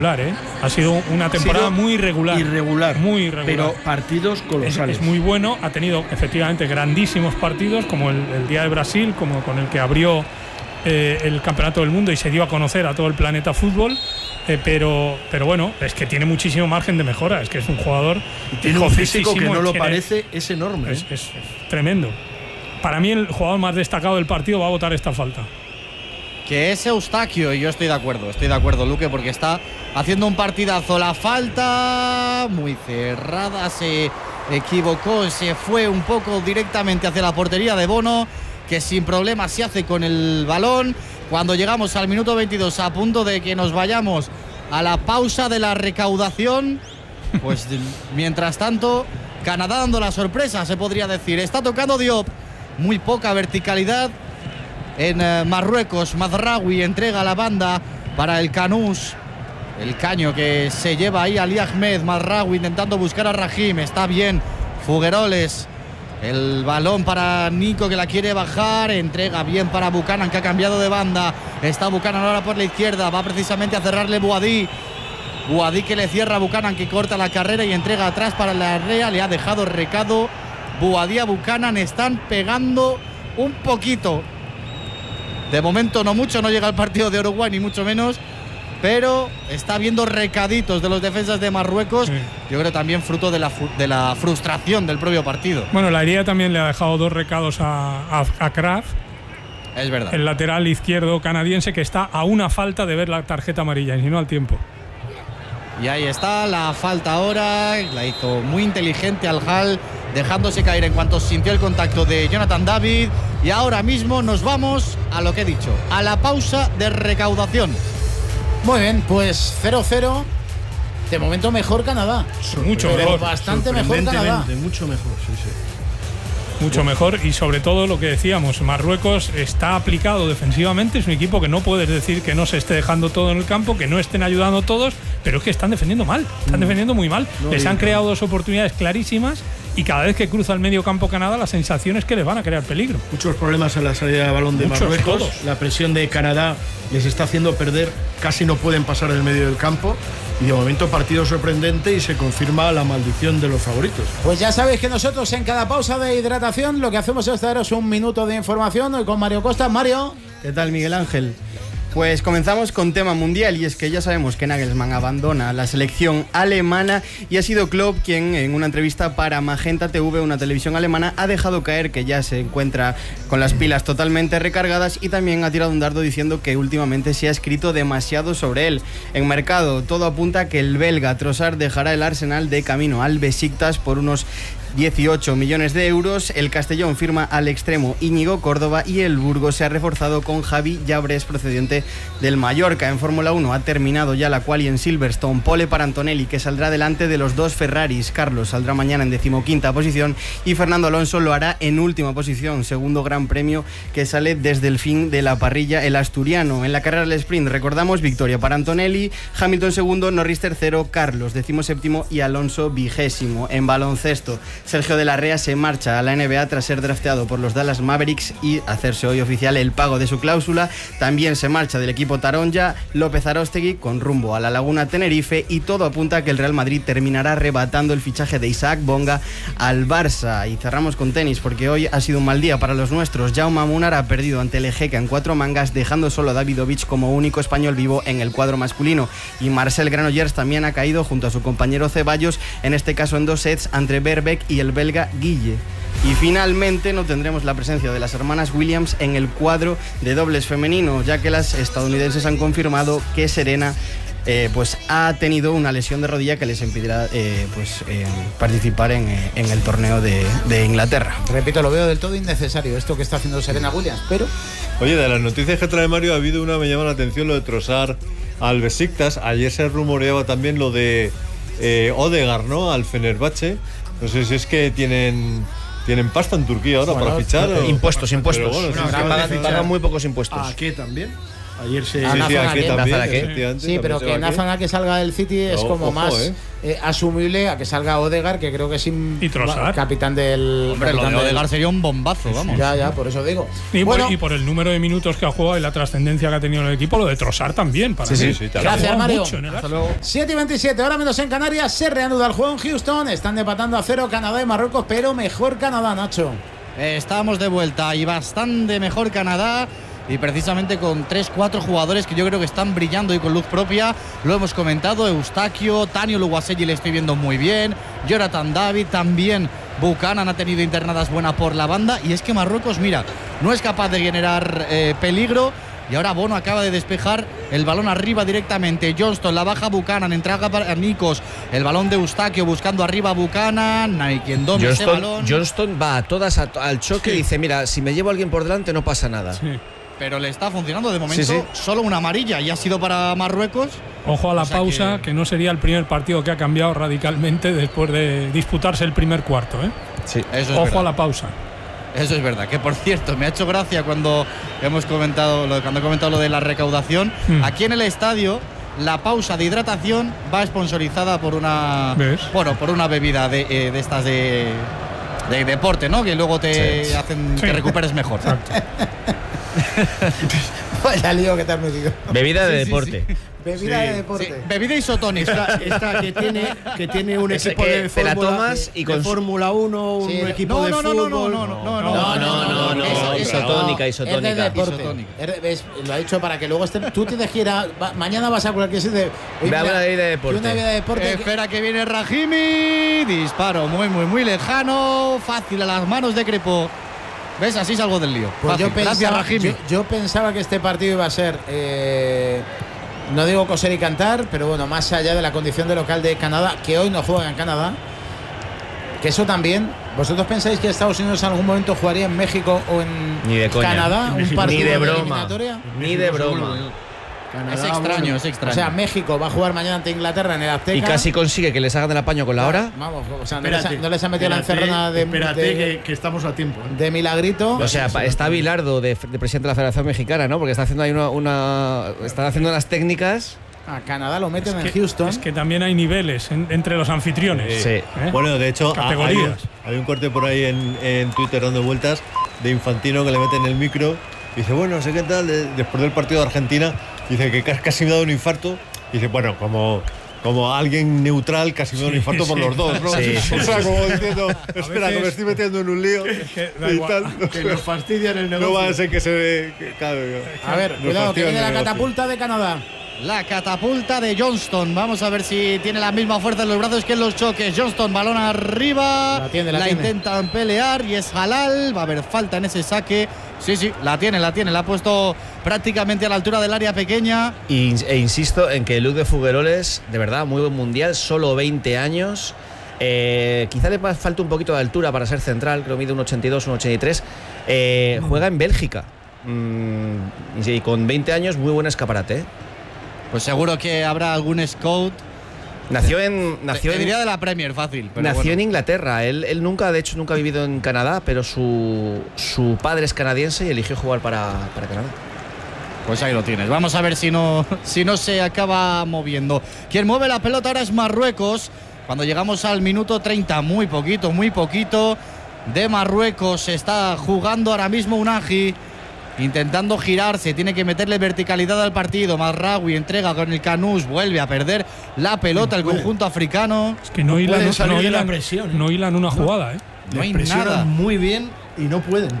Ha sido una temporada muy irregular. Muy irregular. Pero partidos colosales. Es muy bueno. Ha tenido efectivamente grandísimos partidos, como el Día de Brasil, como con el que abrió el Campeonato del Mundo y se dio a conocer a todo el planeta fútbol. Pero bueno, es que tiene muchísimo margen de mejora. Es que es un jugador. Tiene un físico que no lo parece, es enorme. Es tremendo. Para mí, el jugador más destacado del partido va a votar esta falta. Que es Eustaquio, y yo estoy de acuerdo, Luque, porque está haciendo un partidazo. La falta muy cerrada, se equivocó, se fue un poco directamente hacia la portería de Bono, que sin problemas se hace con el balón. Cuando llegamos al minuto 22, a punto de que nos vayamos a la pausa de la recaudación, pues mientras tanto, Canadá dando la sorpresa, se podría decir. Está tocando Diop, muy poca verticalidad en Marruecos. Mazraoui entrega la banda para el Canús. El caño que se lleva ahí Ali Ahmed. Mazraoui intentando buscar a Rahim. Está bien Fugueroles. El balón para Nico, que la quiere bajar. Entrega bien para Buchanan, que ha cambiado de banda. Está Buchanan ahora por la izquierda. Va precisamente a cerrarle Boadí. Boadí que le cierra a Buchanan, que corta la carrera y entrega atrás para la Rea. Le ha dejado recado Boadí a Buchanan. Están pegando un poquito. De momento no mucho, no llega el partido de Uruguay ni mucho menos, pero está viendo recaditos de los defensas de Marruecos. Sí. Yo creo también fruto de la frustración del propio partido. Bueno, la herida también le ha dejado 2 recados a Kraft. Es verdad. El lateral izquierdo canadiense, que está a una falta de ver la tarjeta amarilla y no al tiempo. Y ahí está la falta ahora, la hizo muy inteligente Al-Hal, dejándose caer en cuanto sintió el contacto de Jonathan David. Y ahora mismo nos vamos a lo que he dicho, a la pausa de recaudación. Muy bien, pues 0-0. De momento mejor Canadá. Mucho mejor. Bastante mejor Canadá. Mucho mejor, sí. Mucho mejor, y sobre todo lo que decíamos, Marruecos está aplicado defensivamente. Es un equipo que no puedes decir que no se esté dejando todo en el campo, que no estén ayudando todos, pero es que están defendiendo mal, están defendiendo muy mal. Les han creado 2 oportunidades clarísimas y cada vez que cruza el medio campo Canadá, la sensación es que les van a crear peligro. Muchos problemas en la salida de balón de Marruecos. Todos. La presión de Canadá les está haciendo perder, casi no pueden pasar del medio del campo. Y de momento partido sorprendente y se confirma la maldición de los favoritos. Pues ya sabéis que nosotros en cada pausa de hidratación lo que hacemos es daros un minuto de información. Hoy con Mario Costa. Mario. ¿Qué tal, Miguel Ángel? Pues comenzamos con tema mundial, y es que ya sabemos que Nagelsmann abandona la selección alemana y ha sido Klopp quien en una entrevista para Magenta TV, una televisión alemana, ha dejado caer que ya se encuentra con las pilas totalmente recargadas, y también ha tirado un dardo diciendo que últimamente se ha escrito demasiado sobre él. En mercado todo apunta a que el belga Trossard dejará el Arsenal de camino al Besiktas por unos 18 millones de euros. El Castellón firma al extremo Íñigo Córdoba y el Burgos se ha reforzado con Javi Llabres, procedente del Mallorca. En Fórmula 1 ha terminado ya la quali en Silverstone. Pole para Antonelli, que saldrá delante de los 2 Ferraris. Carlos saldrá mañana en 15ª posición y Fernando Alonso lo hará en última posición. Segundo gran premio que sale desde el fin de la parrilla, el asturiano. En la carrera del sprint, recordamos, victoria para Antonelli, Hamilton segundo, Norris tercero, Carlos 17º y Alonso 20º. En baloncesto, Sergio de la Rea se marcha a la NBA tras ser drafteado por los Dallas Mavericks y hacerse hoy oficial el pago de su cláusula. También se marcha del equipo Taronja López Aróstegui con rumbo a la Laguna Tenerife, y todo apunta a que el Real Madrid terminará arrebatando el fichaje de Isaac Bonga al Barça. Y cerramos con tenis, porque hoy ha sido un mal día para los nuestros. Jaume Munar ha perdido ante Lejeca en 4 mangas, dejando solo a Davidovich como único español vivo en el cuadro masculino. Y Marcel Granollers también ha caído junto a su compañero Ceballos, en este caso en 2 sets ante Berbeck y el belga Guille. Y finalmente no tendremos la presencia de las hermanas Williams en el cuadro de dobles femenino, ya que las estadounidenses han confirmado que Serena pues ha tenido una lesión de rodilla que les impedirá participar en el torneo de Inglaterra. Repito, lo veo del todo innecesario esto que está haciendo Serena Williams, pero... Oye, de las noticias que trae Mario, ha habido una, me llama la atención, lo de Trossard al Besiktas. Ayer se rumoreaba también lo de Odegaard, ¿no?, al Fenerbahce. No sé si es que tienen pasta en Turquía ahora para fichar. Impuestos. Bueno, pagan muy pocos impuestos. ¿A qué también? Ayer se... Ah, Sí, Nathan aquí Ake. también, Nathan Ake. efectivamente, Sí, pero también que se va aquí. Nathan Ake salga del City es como Ojo, más asumible a que salga Odegaard, que creo que es Y Trossard. capitán del. Hombre, lo capitán de del- Odegaard sería un bombazo, vamos. Ya, por eso digo. Y, Bueno, y por el número de minutos que ha jugado y la trascendencia que ha tenido en el equipo, lo de Trossard también. Para Sí, mí. sí, Que ha gracias, jugado Mario. mucho en el Hasta Arsenal. luego. 7:27, ahora menos en Canarias, se reanuda el juego en Houston. Están empatando a 0 Canadá y Marruecos, pero mejor Canadá, Nacho. Estamos de vuelta y bastante mejor Canadá. Y precisamente con 3-4 jugadores que yo creo que están brillando y con luz propia. Lo hemos comentado, Eustaquio, Tanio Luguaselli le estoy viendo muy bien, Jonathan David también, Buchanan ha tenido internadas buenas por la banda. Y es que Marruecos, mira, no es capaz de generar peligro. Y ahora Bono acaba de despejar el balón arriba directamente. Johnston la baja Buchanan, entrega para Nikos. El balón de Eustaquio buscando arriba Buchanan. No hay quien domine ese balón. Johnston va a todas al choque y dice, mira, si me llevo a alguien por delante no pasa nada. Sí. Pero le está funcionando de momento. Sí, sí. Solo una amarilla y ha sido para Marruecos. Ojo a la O sea pausa, que no sería el primer partido que ha cambiado radicalmente después de disputarse el primer cuarto. Sí. Eso es Ojo verdad. a la pausa. Eso es verdad. Que por cierto, me ha hecho gracia cuando he comentado lo de la recaudación. Aquí en el estadio, la pausa de hidratación va sponsorizada por una ¿Ves? por una bebida de estas de deporte, ¿no? Que luego te hacen Sí. que recuperes mejor. Vaya lío que te has metido. Bebida de deporte. Bebida de Sí, deporte. bebida isotónica. Esta que tiene un Ese equipo que de te la Fórmula, tomas y de con- Fórmula 1, un Sí, equipo de fútbol. No, isotónica, Es de isotónica. deporte. Isotónica. Lo ha dicho para que luego tú tienes que ir a. Mañana vas a cualquier sitio. Ve a una bebida de deporte. Una bebida de deporte. Espera que viene Rahimi. Disparo muy lejano. Fácil a las manos de Crepo. ¿Ves? Así salgo del lío. Pues Fácil. Gracias, Rahimi. yo pensaba que este partido iba a ser, no digo coser y cantar, pero bueno, más allá de la condición de local de Canadá, que hoy no juega en Canadá, que eso también. ¿Vosotros pensáis que Estados Unidos en algún momento jugaría en México o en Ni de coña. Canadá? Un Ni partido Ni de broma. eliminatoria. Ni de broma. Canadá, Es extraño, bueno, es extraño. O sea, México va a jugar mañana ante Inglaterra en el Azteca. Y casi consigue que les hagan el apaño con la hora. Vamos, o sea, espérate, no les ha metido la espérate, encerrona de, Espérate que estamos a tiempo. de milagrito. O sea, está Bilardo de presidente de la Federación Mexicana, ¿no? Porque está haciendo ahí están haciendo unas técnicas. A Canadá lo meten en Que- Houston. Es que también hay niveles entre los anfitriones. Sí. ¿eh? Bueno, de hecho, Categorías. hay un corte por ahí en Twitter dando vueltas de Infantino que le mete en el micro. Y dice, bueno, no sé qué tal, después del partido de Argentina, dice que casi me ha dado un infarto. Y dice, bueno, como alguien neutral, casi me da un infarto por los dos, ¿no? Sí, sí, O sea, como diciendo, espera, que veces- me estoy metiendo en un lío. que da y igual. tal. Que nos fastidian el No negocio. va a ser que se. Claro, A ver, nos cuidado, que fastidian viene el la negocio. catapulta de Canadá. La catapulta de Johnston. Vamos a ver si tiene la misma fuerza en los brazos que en los choques. Johnston, balón arriba. La tiene. Intentan pelear y es halal. Va a haber falta en ese saque. Sí, la tiene. La ha puesto prácticamente a la altura del área pequeña. E insisto en que Luc de Fugueroles, de verdad, muy buen mundial, solo 20 años. Quizá le falta un poquito de altura para ser central, creo que mide un 82, un 83. Juega en Bélgica. Y con 20 años, muy buen escaparate, ¿eh? Pues seguro que habrá algún scout. Nació Te diría de la Premier, fácil. Pero nació bueno. en Inglaterra. Él nunca, de hecho, nunca ha vivido en Canadá, pero su padre es canadiense y eligió jugar para Canadá. Pues ahí lo tienes. Vamos a ver si no se acaba moviendo. Quien mueve la pelota ahora es Marruecos. Cuando llegamos al minuto 30, muy poquito de Marruecos. Se está jugando ahora mismo Unagi, intentando girarse, tiene que meterle verticalidad al partido. Mazraoui entrega con el Canús, vuelve a perder la pelota el conjunto africano. Es que no hilan, pueden salir de la presión, ¿eh? no hilan una jugada, ¿eh? No hay Les presionan nada. muy bien y no pueden.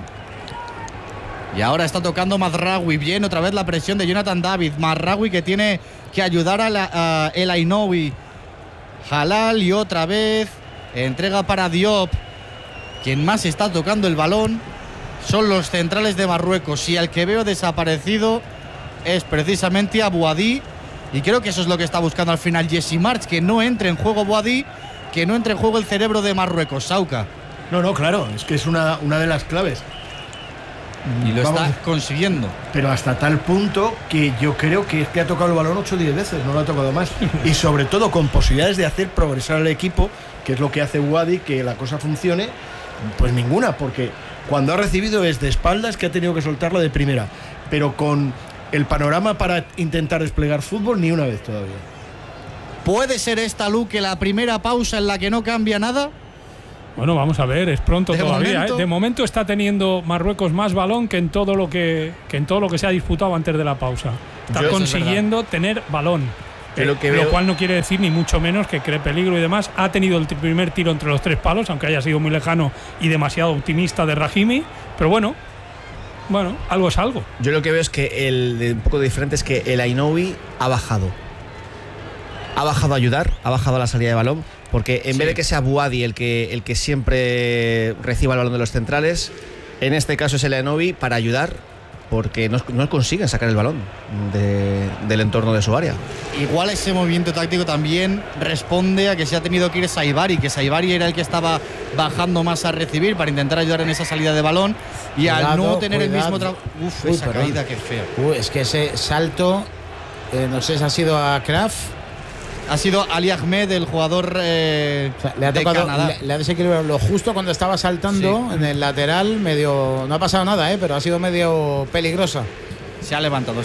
Y ahora está tocando Mazraoui. Bien, otra vez la presión de Jonathan David. Mazraoui que tiene que ayudar a El Ainoui. Halal y otra vez entrega para Diop. Quien más está tocando el balón son los centrales de Marruecos. Y al que veo desaparecido es precisamente a Boadi. Y creo que eso es lo que está buscando al final Jesse March. Que no entre en juego Boadi, que no entre en juego el cerebro de Marruecos. Sauca. No, claro, es que es una de las claves. Y lo Vamos. está consiguiendo. Pero hasta tal punto que yo creo que es que ha tocado el balón 8 o 10 veces, no lo ha tocado más. Y sobre todo con posibilidades de hacer progresar al equipo, que es lo que hace Wadi, que la cosa funcione, pues ninguna, porque cuando ha recibido es de espaldas, que ha tenido que soltarlo de primera. Pero con el panorama para intentar desplegar fútbol ni una vez todavía. ¿Puede ser esta, Luque, la primera pausa en la que no cambia nada? Bueno, vamos a ver, es pronto todavía. Momento, De momento está teniendo Marruecos más balón que en todo lo que se ha disputado antes de la pausa. Está consiguiendo tener balón. Lo cual no quiere decir ni mucho menos que cree peligro y demás. Ha tenido el primer tiro entre los 3 palos, aunque haya sido muy lejano y demasiado optimista de Rahimi. Pero bueno, algo es algo. Yo lo que veo es que un poco diferente es que el Ainoui ha bajado. Ha bajado a ayudar, ha bajado a la salida de balón, porque en vez de que sea Bouhaddi el que siempre reciba el balón de los centrales, en este caso es el Ainoui para ayudar, porque no consiguen sacar el balón del entorno de su área. Igual ese movimiento táctico también responde a que se ha tenido que ir Saibari, que Saibari era el que estaba bajando más a recibir para intentar ayudar en esa salida de balón, y al no tener el mismo esa caída que fea. Es que ese salto, no sé si ha sido a Kraft. Ha sido Ali Ahmed, el jugador le ha tocado, de Canadá. Le ha desequilibrado lo justo cuando estaba saltando en el lateral, medio. No ha pasado nada, pero ha sido medio peligrosa. Se ha levantado.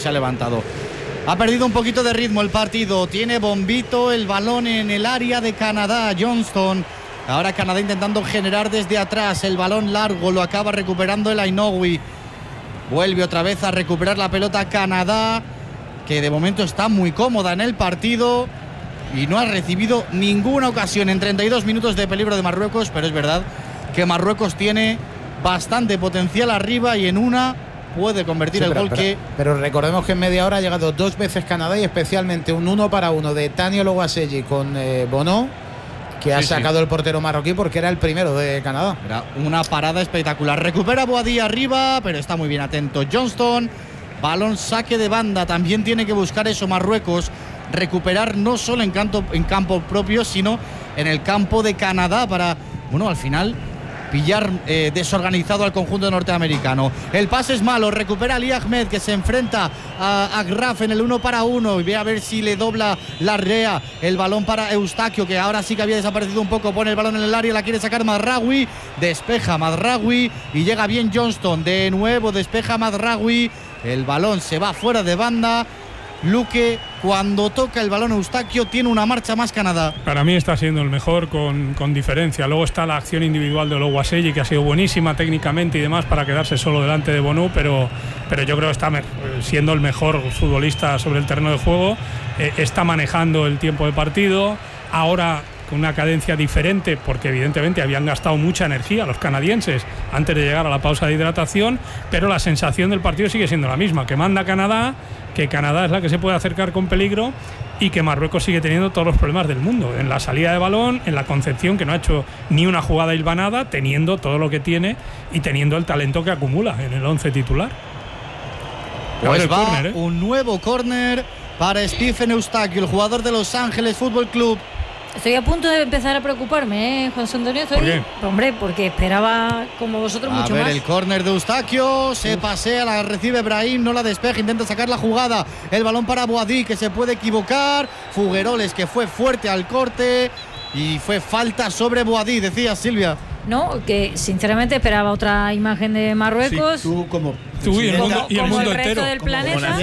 Ha perdido un poquito de ritmo el partido. Tiene bombito el balón en el área de Canadá. Johnston. Ahora Canadá intentando generar desde atrás. El balón largo lo acaba recuperando el Ainoui. Vuelve otra vez a recuperar la pelota Canadá, que de momento está muy cómoda en el partido y no ha recibido ninguna ocasión en 32 minutos de peligro de Marruecos, pero es verdad que Marruecos tiene bastante potencial arriba y en una puede convertir el gol Pero recordemos que en media hora ha llegado 2 veces Canadá y especialmente un 1-1 de Tani Ologuaselli con Bono, que ha sacado el portero marroquí porque era el primero de Canadá. Era una parada espectacular. Recupera Bouhaddi arriba, pero está muy bien atento Johnston. Balón saque de banda, también tiene que buscar eso Marruecos, recuperar no solo en campo propio, sino en el campo de Canadá para, al final pillar desorganizado al conjunto norteamericano. El pase es malo, recupera Ali Ahmed, que se enfrenta a Graf en el 1-1 y ve a ver si le dobla Larrea. El balón para Eustaquio, que ahora sí que había desaparecido un poco, pone el balón en el área, la quiere sacar Mazraoui, despeja Mazraoui y llega bien Johnston, de nuevo despeja Mazraoui, el balón se va fuera de banda. Luque, cuando toca el balón Eustaquio, tiene una marcha más Canadá. Para mí está siendo el mejor con diferencia. Luego está la acción individual de Ologuaselli, que ha sido buenísima técnicamente y demás para quedarse solo delante de Bonou, pero yo creo que está siendo el mejor futbolista sobre el terreno de juego. Está manejando el tiempo de partido. Ahora con una cadencia diferente, porque evidentemente habían gastado mucha energía los canadienses antes de llegar a la pausa de hidratación, pero la sensación del partido sigue siendo la misma, que manda Canadá, que Canadá es la que se puede acercar con peligro y que Marruecos sigue teniendo todos los problemas del mundo, en la salida de balón, en la concepción, que no ha hecho ni una jugada hilvanada, teniendo todo lo que tiene y teniendo el talento que acumula en el 11 titular. Pues va córner, un nuevo córner para Stephen Eustaquio, el jugador de Los Ángeles Fútbol Club. Estoy a punto de empezar a preocuparme, Juan Antonio. ¿Por qué? Hombre, porque esperaba, como vosotros, mucho más. A ver, el córner de Eustaquio, se pasea, la recibe Brahim, no la despeja, intenta sacar la jugada. El balón para Bouhaddi, que se puede equivocar. Fugueroles, que fue fuerte al corte. Y fue falta sobre Bouhaddi, decía Silvia. No, que sinceramente esperaba otra imagen de Marruecos. Sí, tú y el mundo el entero. resto del planeta.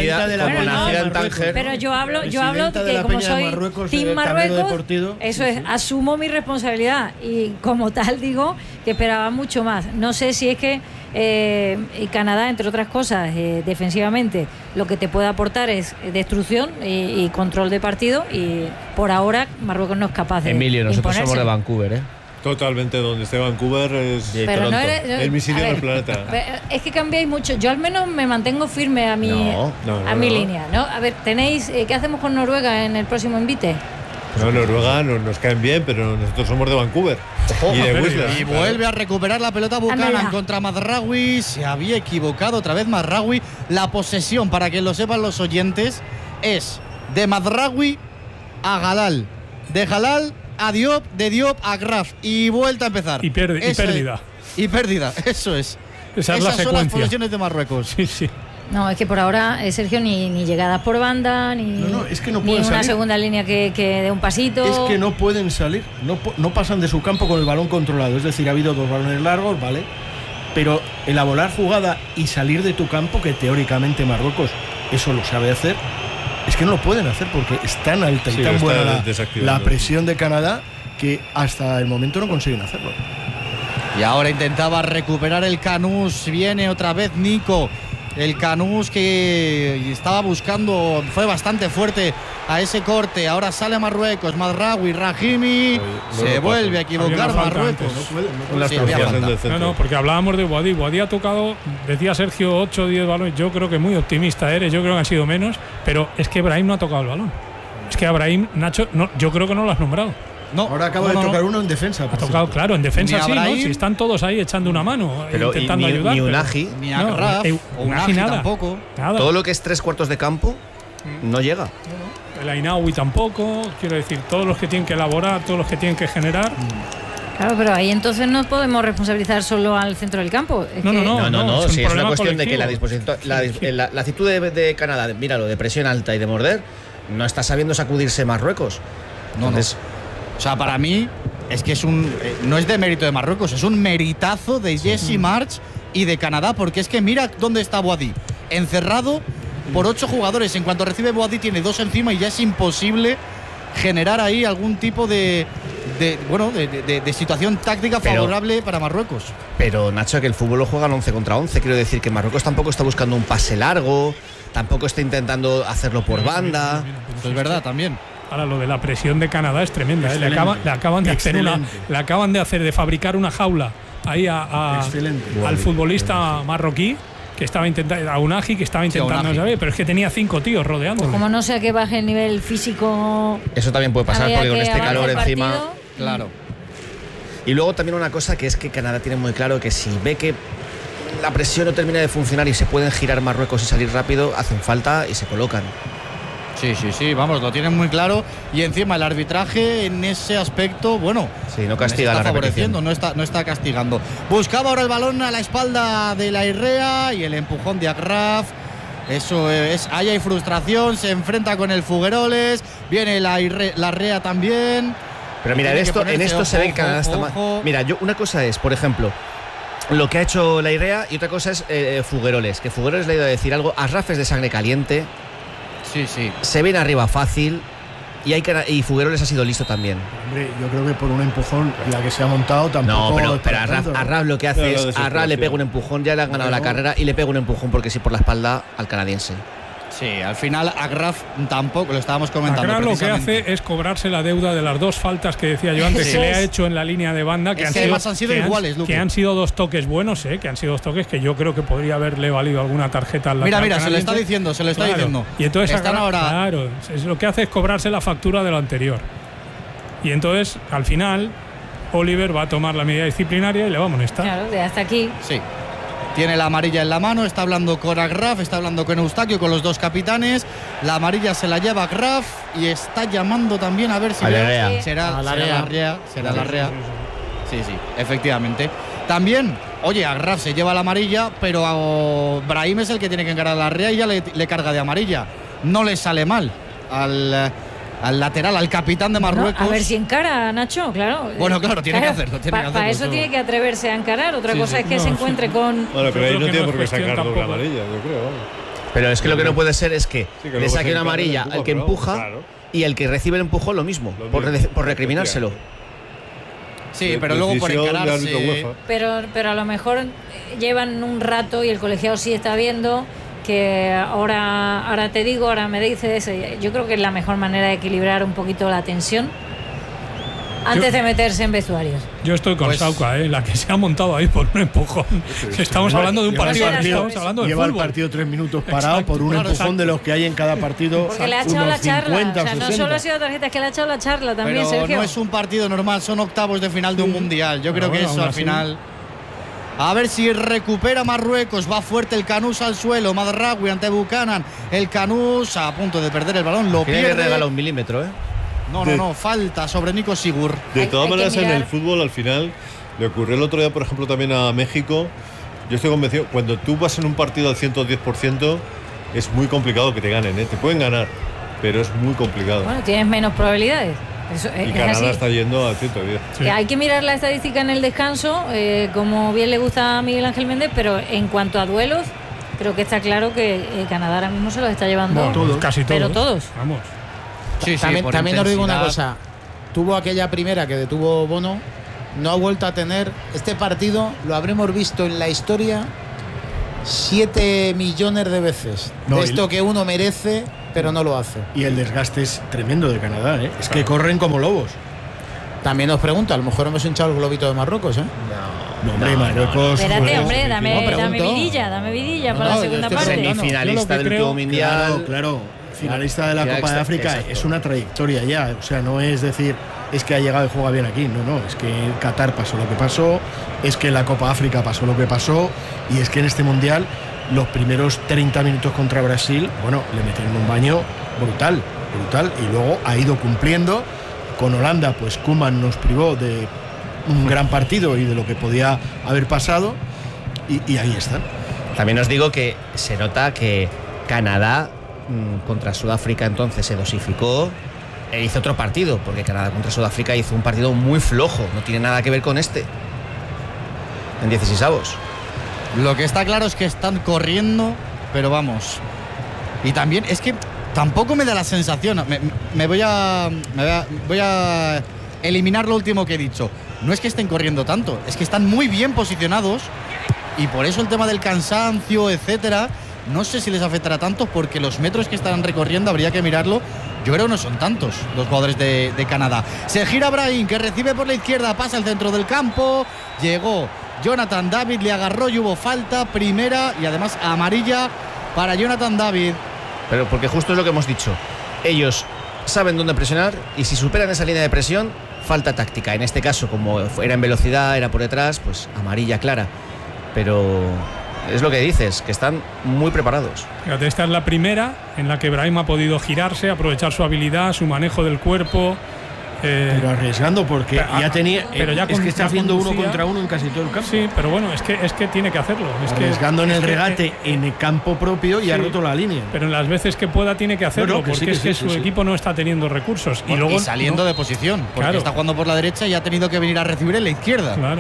Pero yo hablo que como soy Team Marruecos, eso es, asumo mi responsabilidad y como tal digo que esperaba mucho más. No sé si es que Canadá, entre otras cosas, defensivamente, lo que te puede aportar es destrucción y control de partido, y por ahora Marruecos no es capaz de Emilio, nosotros imponerse. somos de Vancouver, Totalmente, donde esté Vancouver es pero no eres, el mi sitio en el planeta. Es que cambiáis mucho. Yo al menos me mantengo firme a mi línea, ¿no? A ver, tenéis ¿qué hacemos con Noruega en el próximo invite? No, Noruega nos caen bien, pero nosotros somos de Vancouver y de Whistler. Y vuelve a recuperar la pelota Buchanan contra Mazraoui. Se había equivocado otra vez Mazraoui. La posesión, para que lo sepan los oyentes, es de Mazraoui a Halal, de Halal a Diop, de Diop a Graf, y vuelta a empezar. Y pérdida. Y pérdida, eso es. Esa es la Esas son secuencia. las posesiones de Marruecos. Sí. No, es que por ahora, Sergio, ni llegadas por banda, ni, es que no ni pueden una salir. segunda línea que dé un pasito. Es que no pueden salir, no pasan de su campo con el balón controlado. Es decir, ha habido 2 balones largos, ¿vale? Pero elaborar jugada y salir de tu campo, que teóricamente Marruecos eso lo sabe hacer, es que no lo pueden hacer porque es tan alta y tan buena la presión de Canadá que hasta el momento no consiguen hacerlo. Y ahora intentaba recuperar el Canús, viene otra vez Nico. El Canús que estaba buscando, fue bastante fuerte a ese corte. Ahora sale Marruecos, Mazraoui, Rahimi. Se vuelve a equivocar Marruecos. No, porque hablábamos de Boadí. Boadí ha tocado, decía Sergio, 8 o 10 balones. Yo creo que muy optimista eres, yo creo que han sido menos. Pero es que Brahim no ha tocado el balón. Es que a Brahim, Nacho, no, yo creo que no lo has nombrado. No, ahora acaba de tocar uno en defensa. Ha tocado, claro, en defensa sí, ¿no? Si están todos ahí echando una mano, pero intentando ayudar. Ni Unagi, ni Agraf, Unagi nada, tampoco. Nada. Todo lo que es 3/4 de campo no llega. El Ainaoui tampoco, quiero decir, todos los que tienen que elaborar, todos los que tienen que generar. Claro, pero ahí entonces no podemos responsabilizar solo al centro del campo. No, sí, es una cuestión de que la disposición, la actitud de Canadá, míralo, de presión alta y de morder, no está sabiendo sacudirse Marruecos. Entonces, o sea, para mí es que no es de mérito de Marruecos, es un meritazo de Jesse Marsch y de Canadá, porque es que mira dónde está Boadí, encerrado por 8 jugadores. En cuanto recibe Boadí tiene 2 encima y ya es imposible generar ahí algún tipo de situación táctica favorable para Marruecos. Pero Nacho, que el fútbol lo juegan 11 contra 11, quiero decir que Marruecos tampoco está buscando un pase largo, tampoco está intentando hacerlo por banda. Eso es verdad también. Ahora lo de la presión de Canadá es tremenda, ¿eh? Le acaban de hacer de fabricar una jaula ahí al futbolista marroquí que estaba intentando, a Unagi, que estaba intentando, ¿sabes? Pero es que tenía 5 tíos rodeando. Como no sea que baje el nivel físico. Eso también puede pasar porque con este calor encima. Claro. Y luego también una cosa que es que Canadá tiene muy claro que si ve que la presión no termina de funcionar y se pueden girar Marruecos y salir rápido, hacen falta y se colocan. Sí, vamos, lo tienen muy claro. Y encima el arbitraje en ese aspecto, bueno, sí, no castiga la repetición. No está castigando. Buscaba ahora el balón a la espalda de la Irrea y el empujón de Agraf. Eso es, ahí hay frustración, se enfrenta con el Fugueroles, viene la Irrea también. Pero mira, en esto se ve que Canadá está mal. Mira, una cosa es, por ejemplo, lo que ha hecho la Irrea y otra cosa es Fugueroles, que Fugueroles le ha ido a decir algo. Agraf es de sangre caliente. Sí. Se viene arriba fácil y Fugueroles ha sido listo también. Hombre, yo creo que por un empujón la que se ha montado tampoco. No, pero Agraf lo que hace es Agraf le pega un empujón, ya le han ganado la carrera y le pega un empujón porque sí por la espalda al canadiense. Sí, al final Agraf tampoco, lo estábamos comentando. Agraf lo que hace es cobrarse la deuda de las 2 faltas que decía yo antes que le ha hecho en la línea de banda, que han sido iguales, que han sido 2 toques buenos, que han sido 2 toques que yo creo que podría haberle valido alguna tarjeta al lateral. Mira, se le está diciendo. Y entonces claro, lo que hace es cobrarse la factura de lo anterior. Y entonces, al final, Oliver va a tomar la medida disciplinaria y le va a amonestar. Claro, de hasta aquí. Sí. Tiene la amarilla en la mano, está hablando con Agraf, está hablando con Eustaquio, con los 2 capitanes. La amarilla se la lleva Agraf y está llamando también a ver si será la Rea. Sí, efectivamente. También, oye, Agraf se lleva la amarilla, pero Brahim es el que tiene que encarar a la Rea y ya le carga de amarilla. No le sale mal al lateral, al capitán de Marruecos. A ver si encara, Nacho, claro. Bueno, claro, tiene que hacerlo. Para eso tiene que atreverse a encarar. Otra cosa es que se encuentre con. Bueno, pero ahí no tiene por qué sacar doble amarilla, yo creo. Pero es que lo que no puede ser es que le saque una amarilla al que empuja y el que recibe el empujón lo mismo, por recriminárselo. Sí, pero luego por encararse. Pero a lo mejor llevan un rato y el colegiado sí está viendo. Que ahora te digo, ahora me dices, yo creo que es la mejor manera de equilibrar un poquito la tensión antes de meterse en vestuarios. Yo estoy con Sauca, la que se ha montado ahí por un empujón. Estamos hablando de un partido, estamos hablando de lleva fútbol. El partido 3 minutos parado por un empujón de los que hay en cada partido. Porque le ha echado la charla, 50, o sea, no solo ha sido tarjeta, es que le ha echado la charla también, pero Sergio. No es un partido normal, son octavos de final de un mundial. Yo creo que eso al final. A ver si recupera Marruecos. Va fuerte el Canús al suelo. Mazraoui ante Buchanan. El Canús a punto de perder el balón. Lo pierde. Le regala 1 milímetro, No. Falta sobre Nico Sigur. De todas maneras, en el fútbol al final le ocurrió el otro día, por ejemplo, también a México. Yo estoy convencido, cuando tú vas en un partido al 110%, es muy complicado que te ganen. Te pueden ganar, pero es muy complicado. Bueno, tienes menos probabilidades. Y Canadá está yendo a 110. Sí. Hay que mirar la estadística en el descanso, como bien le gusta a Miguel Ángel Méndez, pero en cuanto a duelos, creo que está claro que Canadá ahora mismo se los está llevando. Bueno, todos, casi todos. Pero todos. Vamos. Sí, también os digo una cosa. Tuvo aquella primera que detuvo Bono, no ha vuelto a tener. Este partido lo habremos visto en la historia 7 millones de veces. No, de esto que uno merece, pero no lo hace. Y el desgaste es tremendo de Canadá, ¿eh? Es que corren como lobos. También os pregunto, a lo mejor hemos hinchado el globito de Marruecos, ¿eh? No, hombre, Marruecos. Espérate, hombre, dame vidilla para la segunda parte. Semifinalista del último mundial. Claro. Finalista de la Copa de África. Exacto. Es una trayectoria ya. O sea, no es decir, es que ha llegado y juega bien aquí. No, es que en Qatar pasó lo que pasó, es que en la Copa África pasó lo que pasó, y es que en este mundial los primeros 30 minutos contra Brasil, bueno, le metieron un baño brutal, y luego ha ido cumpliendo. Con Holanda, pues Koeman nos privó de un gran partido y de lo que podía haber pasado, y ahí están. También os digo que se nota que Canadá contra Sudáfrica entonces se dosificó e hizo otro partido, porque Canadá contra Sudáfrica hizo un partido muy flojo, no tiene nada que ver con este en 16avos. Lo que está claro es que están corriendo, pero vamos, y también es que tampoco me da la sensación, voy a eliminar lo último que he dicho. No es que estén corriendo tanto, es que están muy bien posicionados, y por eso el tema del cansancio, etcétera, no sé si les afectará tanto, porque los metros que estarán recorriendo habría que mirarlo. Yo creo que no son tantos los jugadores de Canadá. Se gira Brahim, que recibe por la izquierda, pasa al centro del campo, llegó Jonathan David, le agarró y hubo falta, primera y además amarilla para Jonathan David. Pero porque justo es lo que hemos dicho, ellos saben dónde presionar, y si superan esa línea de presión, falta táctica. En este caso, como era en velocidad, era por detrás, pues amarilla clara. Pero es lo que dices, que están muy preparados. Fíjate, esta es la primera en la que Brahim ha podido girarse, aprovechar su habilidad, su manejo del cuerpo. Pero arriesgando, porque ya tenía. Pero ya es que está haciendo 1 contra 1 en casi todo el campo. Sí, pero bueno, es que tiene que hacerlo. Arriesgando en el regate, en el campo propio, y ha roto la línea. Pero en las veces que pueda tiene que hacerlo, porque su equipo no está teniendo recursos. Bueno, y luego saliendo de posición, porque está jugando por la derecha y ha tenido que venir a recibir en la izquierda. Claro.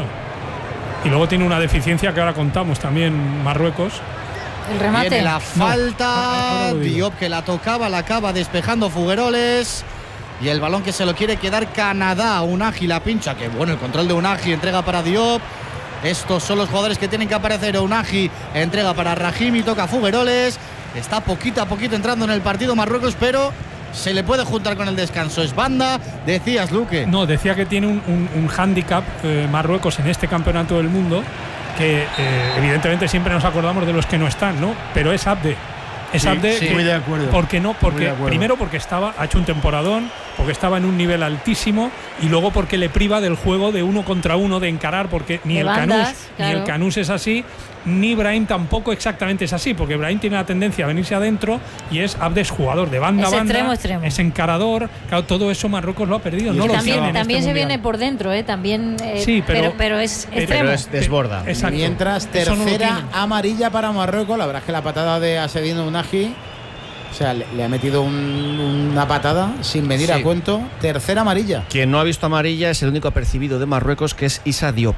Y luego tiene una deficiencia que ahora contamos también Marruecos. El remate. Viene la falta. Diop, que la tocaba, la acaba despejando Fugueroles. Y el balón que se lo quiere quedar Canadá. Unagi la pincha, que bueno, el control de Unagi, entrega para Diop. Estos son los jugadores que tienen que aparecer. Unagi entrega para Rahimi, toca Fugueroles. Está poquito a poquito entrando en el partido Marruecos, pero se le puede juntar con el descanso. Es banda, decías, Luque. No, decía que tiene un hándicap Marruecos en este campeonato del mundo, que evidentemente siempre nos acordamos de los que no están, ¿no? Pero es Abde. Es Abde, sí, muy de acuerdo. ¿Por qué no? Porque primero porque ha hecho un temporadón, porque estaba en un nivel altísimo, y luego porque le priva del juego de 1 contra 1, de encarar, porque ni el Canús es así, ni Brahim tampoco exactamente es así, porque Brahim tiene la tendencia a venirse adentro, y Abde es jugador de banda a banda, extremo. Es encarador. Claro, todo eso Marruecos lo ha perdido. No también se viene por dentro, también. Sí, pero es extremo. Pero es desborda. Exacto. Mientras tercera amarilla para Marruecos. La verdad es que la patada de Asedino Unagi, o sea, le ha metido una patada sin venir a cuento. Tercera amarilla. Quien no ha visto amarilla es el único apercibido de Marruecos, que es Issa Diop.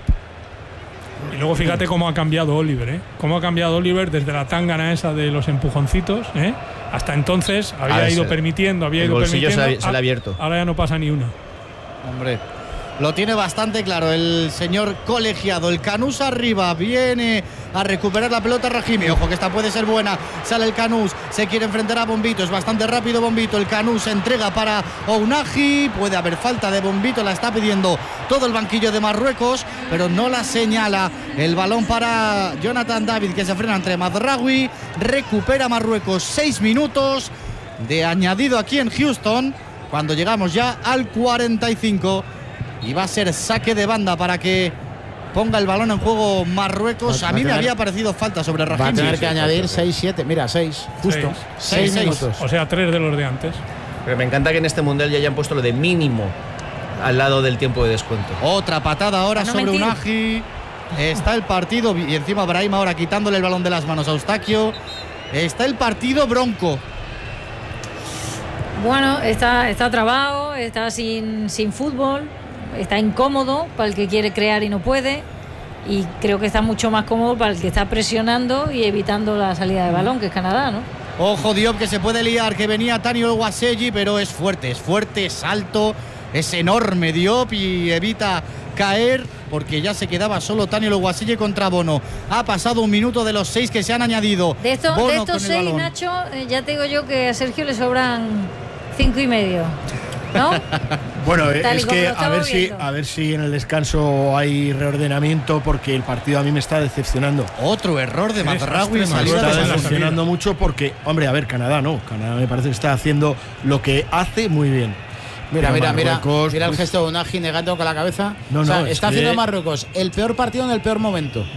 Y luego fíjate cómo ha cambiado Oliver, Cómo ha cambiado Oliver desde la tángana esa de los empujoncitos, Hasta entonces había ido permitiendo, se le ha abierto. Ahora ya no pasa ni una. Hombre, lo tiene bastante claro el señor colegiado. El Canús arriba, viene a recuperar la pelota Rahimi. Ojo que esta puede ser buena. Sale el Canús, se quiere enfrentar a Bombito. Es bastante rápido Bombito. El Canús se entrega para Unagi. Puede haber falta de Bombito, la está pidiendo todo el banquillo de Marruecos, pero no la señala. El balón para Jonathan David, que se frena entre Mazraoui. Recupera Marruecos. 6 minutos de añadido aquí en Houston, cuando llegamos ya al 45. Y va a ser saque de banda para que ponga el balón en juego Marruecos. A mí me había parecido falta sobre Rahimi. Va a tener que añadir 6-7. Mira, 6. Justo. 6 minutos. O sea, 3 de los de antes. Pero me encanta que en este mundial ya hayan puesto lo de mínimo al lado del tiempo de descuento. Otra patada ahora sobre Unagi. Está el partido. Y encima Brahim ahora quitándole el balón de las manos a Eustaquio. Está el partido bronco. Bueno, está trabado. Está sin fútbol. Está incómodo para el que quiere crear y no puede. y creo que está mucho más cómodo para el que está presionando y evitando la salida de balón, que es Canadá, ¿no? Ojo Diop, que se puede liar, que venía Taniel Waseji, pero es fuerte, es alto, es enorme Diop y evita caer porque ya se quedaba solo Taniel Waseji contra Bono. Ha pasado 1 minuto de los 6 que se han añadido. De estos 6, Nacho, ya te digo yo que a Sergio le sobran 5,5, ¿no? Bueno, es que a ver si en el descanso hay reordenamiento, porque el partido a mí me está decepcionando. Otro error de Mazraoui. Me está decepcionando mucho porque, hombre, a ver, Canadá me parece que está haciendo lo que hace muy bien. Mira el gesto de Unagi negando con la cabeza. Está haciendo Marruecos el peor partido en el peor momento.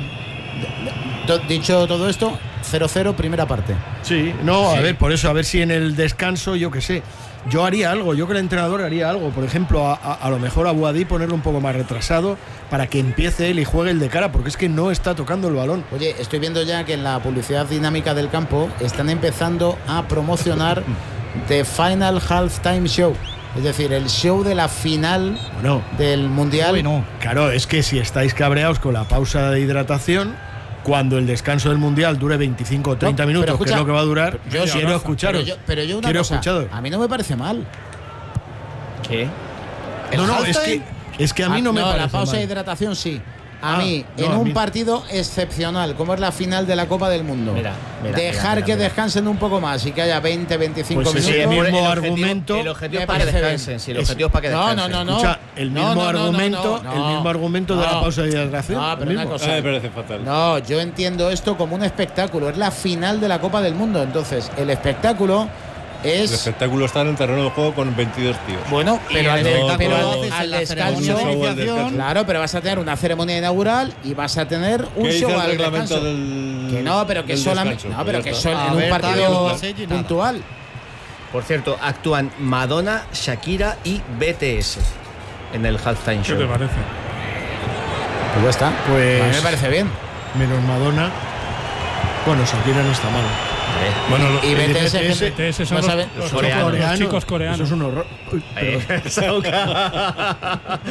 Dicho todo esto, 0-0 primera parte. Sí, a ver, por eso, a ver si en el descanso, yo qué sé, yo haría algo, yo que el entrenador haría algo, por ejemplo, a lo mejor a Boadí ponerlo un poco más retrasado para que empiece él y juegue el de cara, porque es que no está tocando el balón. Oye, estoy viendo ya que en la publicidad dinámica del campo están empezando a promocionar The Final Halftime Show. Es decir, el show de la final del Mundial. Bueno, claro, es que si estáis cabreados con la pausa de hidratación, cuando el descanso del Mundial dure 25 o 30 minutos, escucha, que es lo que va a durar, yo quiero escucharos. Pero yo una cosa, a mí no me parece mal. ¿Qué? Es que a mí no me parece mal. La pausa de hidratación sí. A mí, en un partido excepcional, como es la final de la Copa del Mundo, dejar que descansen un poco más y que haya 20, 25 minutos. Sí, el mismo argumento. El objetivo es para que descansen. Si el objetivo es para que descansen. No. Escucha, el mismo argumento de la pausa de hidratación. No, pero una cosa. Me parece fatal. No, yo entiendo esto como un espectáculo. Es la final de la Copa del Mundo. Entonces, el espectáculo es. El espectáculo está en el terreno del juego con 22 tíos. Bueno, pero al descanso. Claro, pero vas a tener una ceremonia inaugural y vas a tener un show al descanso. Que no, pero que solamente. No, pero que en un partido puntual. Por cierto, actúan Madonna, Shakira y BTS en el halftime show. ¿Qué te parece? Pues ya está. Pues a mí me parece bien. Menos Madonna. Bueno, Shakira no está mal. Bueno, y BTS son los coreanos, los chicos coreanos. Eso es un horror. Sauca.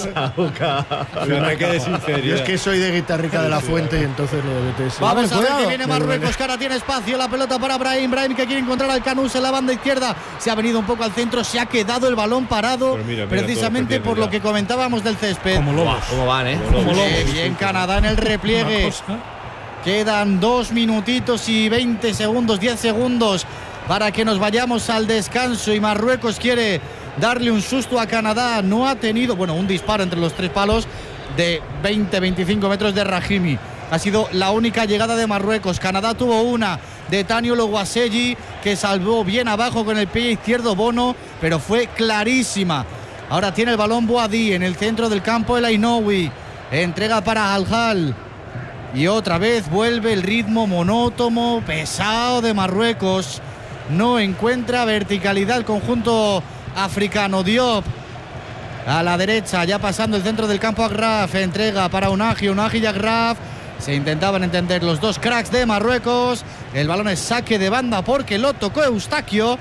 Yo es que soy de Guitarrica de la Fuente y entonces lo de BTS. Vamos a ver que viene Marruecos, que ahora tiene espacio. La pelota para Brahim que quiere encontrar al Canús en la banda izquierda. Se ha venido un poco al centro, se ha quedado el balón parado. Mira, precisamente por lo que comentábamos del césped. Como lobos. ¿Cómo van, Como lobos. Bien Canadá en el repliegue. Quedan 2 minutitos y 20 segundos, 10 segundos para que nos vayamos al descanso, y Marruecos quiere darle un susto a Canadá. No ha tenido, un disparo entre los 3 palos de 20-25 metros de Rahimi. Ha sido la única llegada de Marruecos. Canadá tuvo una de Taniel Waseji, que salvó bien abajo con el pie izquierdo Bono, pero fue clarísima. Ahora tiene el balón Boadí en el centro del campo, el Ainoui. Entrega para Al-Hal. Y otra vez vuelve el ritmo monótono, pesado de Marruecos. No encuentra verticalidad el conjunto africano. Diop a la derecha, ya pasando el centro del campo. Agraf entrega para Unagi y Agraf. Se intentaban entender los dos cracks de Marruecos. El balón es saque de banda porque lo tocó Eustaquio.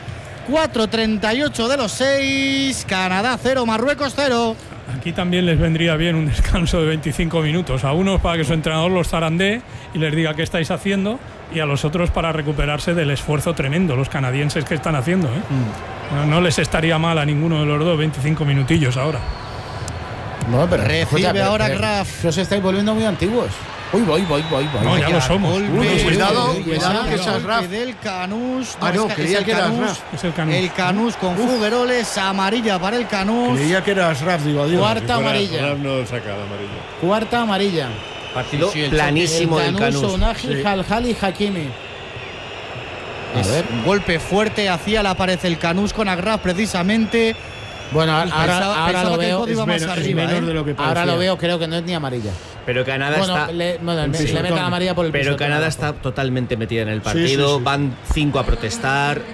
4:38 de los 6. Canadá 0, Marruecos 0. Aquí también les vendría bien un descanso de 25 minutos. A unos para que su entrenador los zarandee y les diga qué estáis haciendo, y a los otros para recuperarse del esfuerzo tremendo, los canadienses, que están haciendo. No les estaría mal a ninguno de los dos 25 minutillos ahora. No, pero recibe ahora Graf. Os estáis volviendo muy antiguos. Voy. No, ya lo somos. Cuidado, que es Asraf. Del Canús. Creía que era Asraf. Es el Canús. El Canús con Fugueroles, amarilla para el Canús. Creía que era Asraf, digo, adiós. Cuarta amarilla. Asraf no saca la amarilla. Cuarta amarilla. Partido planísimo del Canús. Unagi, Al-Hal y Hakimi. A ver, un golpe fuerte hacia la pared el Canús con Agraf precisamente. Bueno, ahora lo veo. Ahora lo veo, creo que no es ni amarilla. Pero Canadá está. Le meten amarilla por el piso. Pero Canadá está totalmente metida en el partido. Sí. Van 5 a protestar.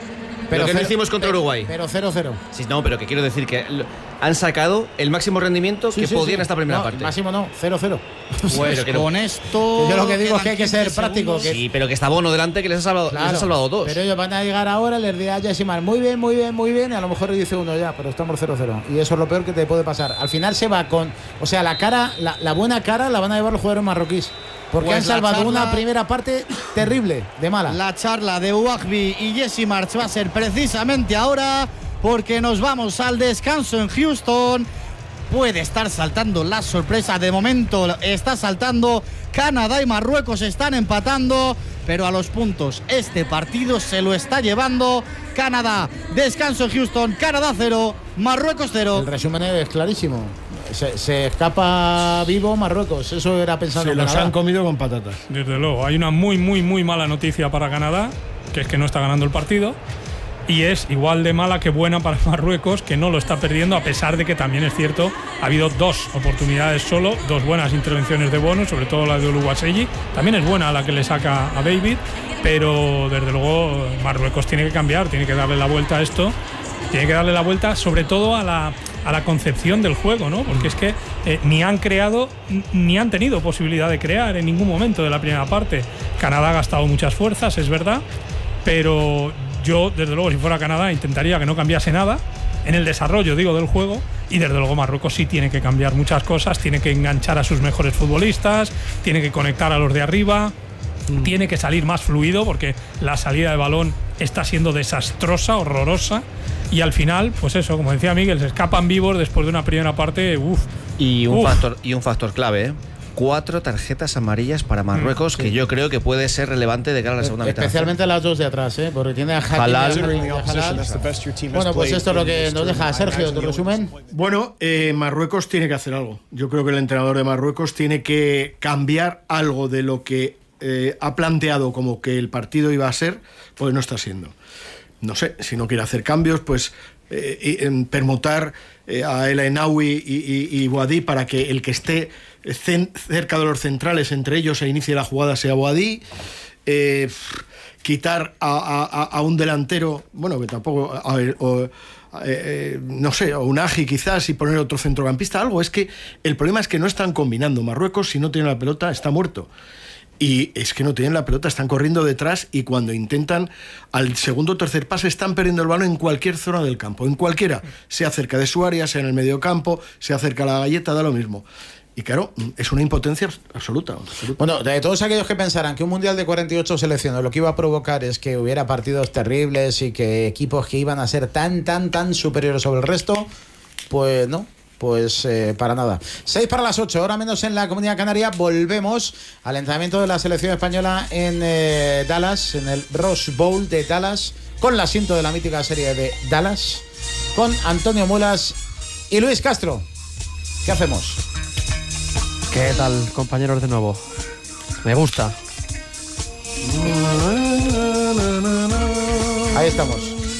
Pero que no hicimos contra Uruguay. Pero 0-0. Sí, no, pero que quiero decir que han sacado el máximo rendimiento que podían en esta primera parte. Máximo no, 0-0. Pues con esto. Yo lo que digo es que hay que ser práctico. Sí, pero que está Bono delante, que les ha salvado dos. Pero ellos van a llegar ahora, les dirá a Yesimar, muy bien, muy bien, muy bien, y a lo mejor dice uno ya, pero estamos 0-0. Y eso es lo peor que te puede pasar. Al final se va con. O sea, la buena cara la van a llevar los jugadores marroquíes. Porque han salvado una primera parte terrible, de mala. La charla de Ouagbi y Jesse March va a ser precisamente ahora, porque nos vamos al descanso en Houston. Puede estar saltando la sorpresa. De momento está saltando. Canadá y Marruecos están empatando, pero a los puntos este partido se lo está llevando Canadá. Descanso en Houston. Canadá 0, Marruecos 0. El resumen es clarísimo. Se escapa vivo Marruecos. Eso era pensando. Se los han comido con patatas. Desde luego. Hay una muy, muy, muy mala noticia para Canadá, que es que no está ganando el partido. Y es igual de mala que buena para Marruecos, que no lo está perdiendo, a pesar de que también es cierto, ha habido 2 oportunidades solo, 2 buenas intervenciones de Bono, sobre todo la de Oluwaseyi. También es buena la que le saca a David, pero desde luego Marruecos tiene que cambiar, tiene que darle la vuelta a esto. Tiene que darle la vuelta sobre todo a la concepción del juego, ¿no? Porque es que ni han creado ni han tenido posibilidad de crear en ningún momento de la primera parte. Canadá ha gastado muchas fuerzas, es verdad, pero yo, desde luego, si fuera Canadá, intentaría que no cambiase nada en el desarrollo, digo, del juego. Y desde luego Marruecos sí tiene que cambiar muchas cosas, tiene que enganchar a sus mejores futbolistas, tiene que conectar a los de arriba, tiene que salir más fluido, porque la salida de balón está siendo desastrosa, horrorosa. Y al final, pues eso, como decía Miguel, se escapan vivos después de una primera parte. Y un factor clave, ¿eh? 4 tarjetas amarillas para Marruecos, que yo creo que puede ser relevante de cara a la segunda mitad. Especialmente las 2 de atrás, porque tiene a Halal. Bueno, pues esto es lo que nos deja Sergio, tu resumen. Bueno, Marruecos tiene que hacer algo. Yo creo que el entrenador de Marruecos tiene que cambiar algo de lo que ha planteado como que el partido iba a ser, pues no está siendo. No sé, si no quiere hacer cambios, pues permutar a El Ainaoui y Boadí para que el que esté cerca de los centrales, entre ellos, e inicie la jugada sea Boadí. Quitar a un delantero, bueno, que tampoco, no sé, o un Aji quizás, y poner otro centrocampista, algo. Es que el problema es que no están combinando. Marruecos, si no tiene la pelota, está muerto. Y es que no tienen la pelota, están corriendo detrás, y cuando intentan al segundo o tercer pase están perdiendo el balón en cualquier zona del campo, en cualquiera, sea cerca de su área, sea en el medio campo, sea cerca de la galleta, da lo mismo. Y claro, es una impotencia absoluta. Bueno, de todos aquellos que pensaran que un mundial de 48 selecciones lo que iba a provocar es que hubiera partidos terribles y que equipos que iban a ser tan superiores sobre el resto, pues no. Pues para nada. 6 para las 8, hora menos en la Comunidad Canaria. Volvemos al entrenamiento de la selección española en Dallas, en el Rose Bowl de Dallas, con el asiento de la mítica serie de Dallas, con Antonio Mulas y Luis Castro. ¿Qué hacemos? ¿Qué tal, compañeros, de nuevo? Me gusta. Ahí estamos.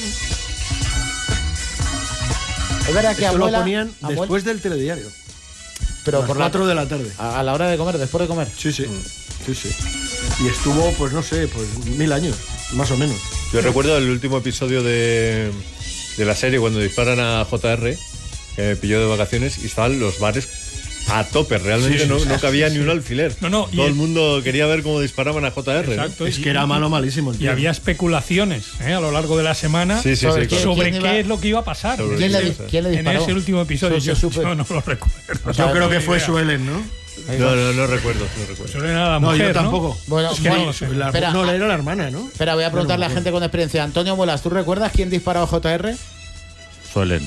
Es verdad que esto lo ponían después del telediario. Pero por 4 de la tarde. A la hora de comer, después de comer. Sí. Y estuvo, pues no sé, pues 1000 años, más o menos. Yo recuerdo el último episodio de la serie, cuando disparan a JR, que me pilló de vacaciones, y estaban los bares a tope. Realmente no cabía ni un alfiler. Todo el mundo quería ver cómo disparaban a JR. Exacto. Es que era malísimo. Y había especulaciones a lo largo de la semana sobre qué es lo que iba a pasar. ¿Quién le disparó? En ese último episodio. Yo no lo recuerdo. Yo creo que fue Suelen, ¿no? No recuerdo. Suelen era la mujer, yo tampoco. Bueno, es que no, era la hermana, ¿no? Espera, voy a preguntarle a gente con experiencia. Antonio Mulas, ¿tú recuerdas quién disparó a JR? Suelen.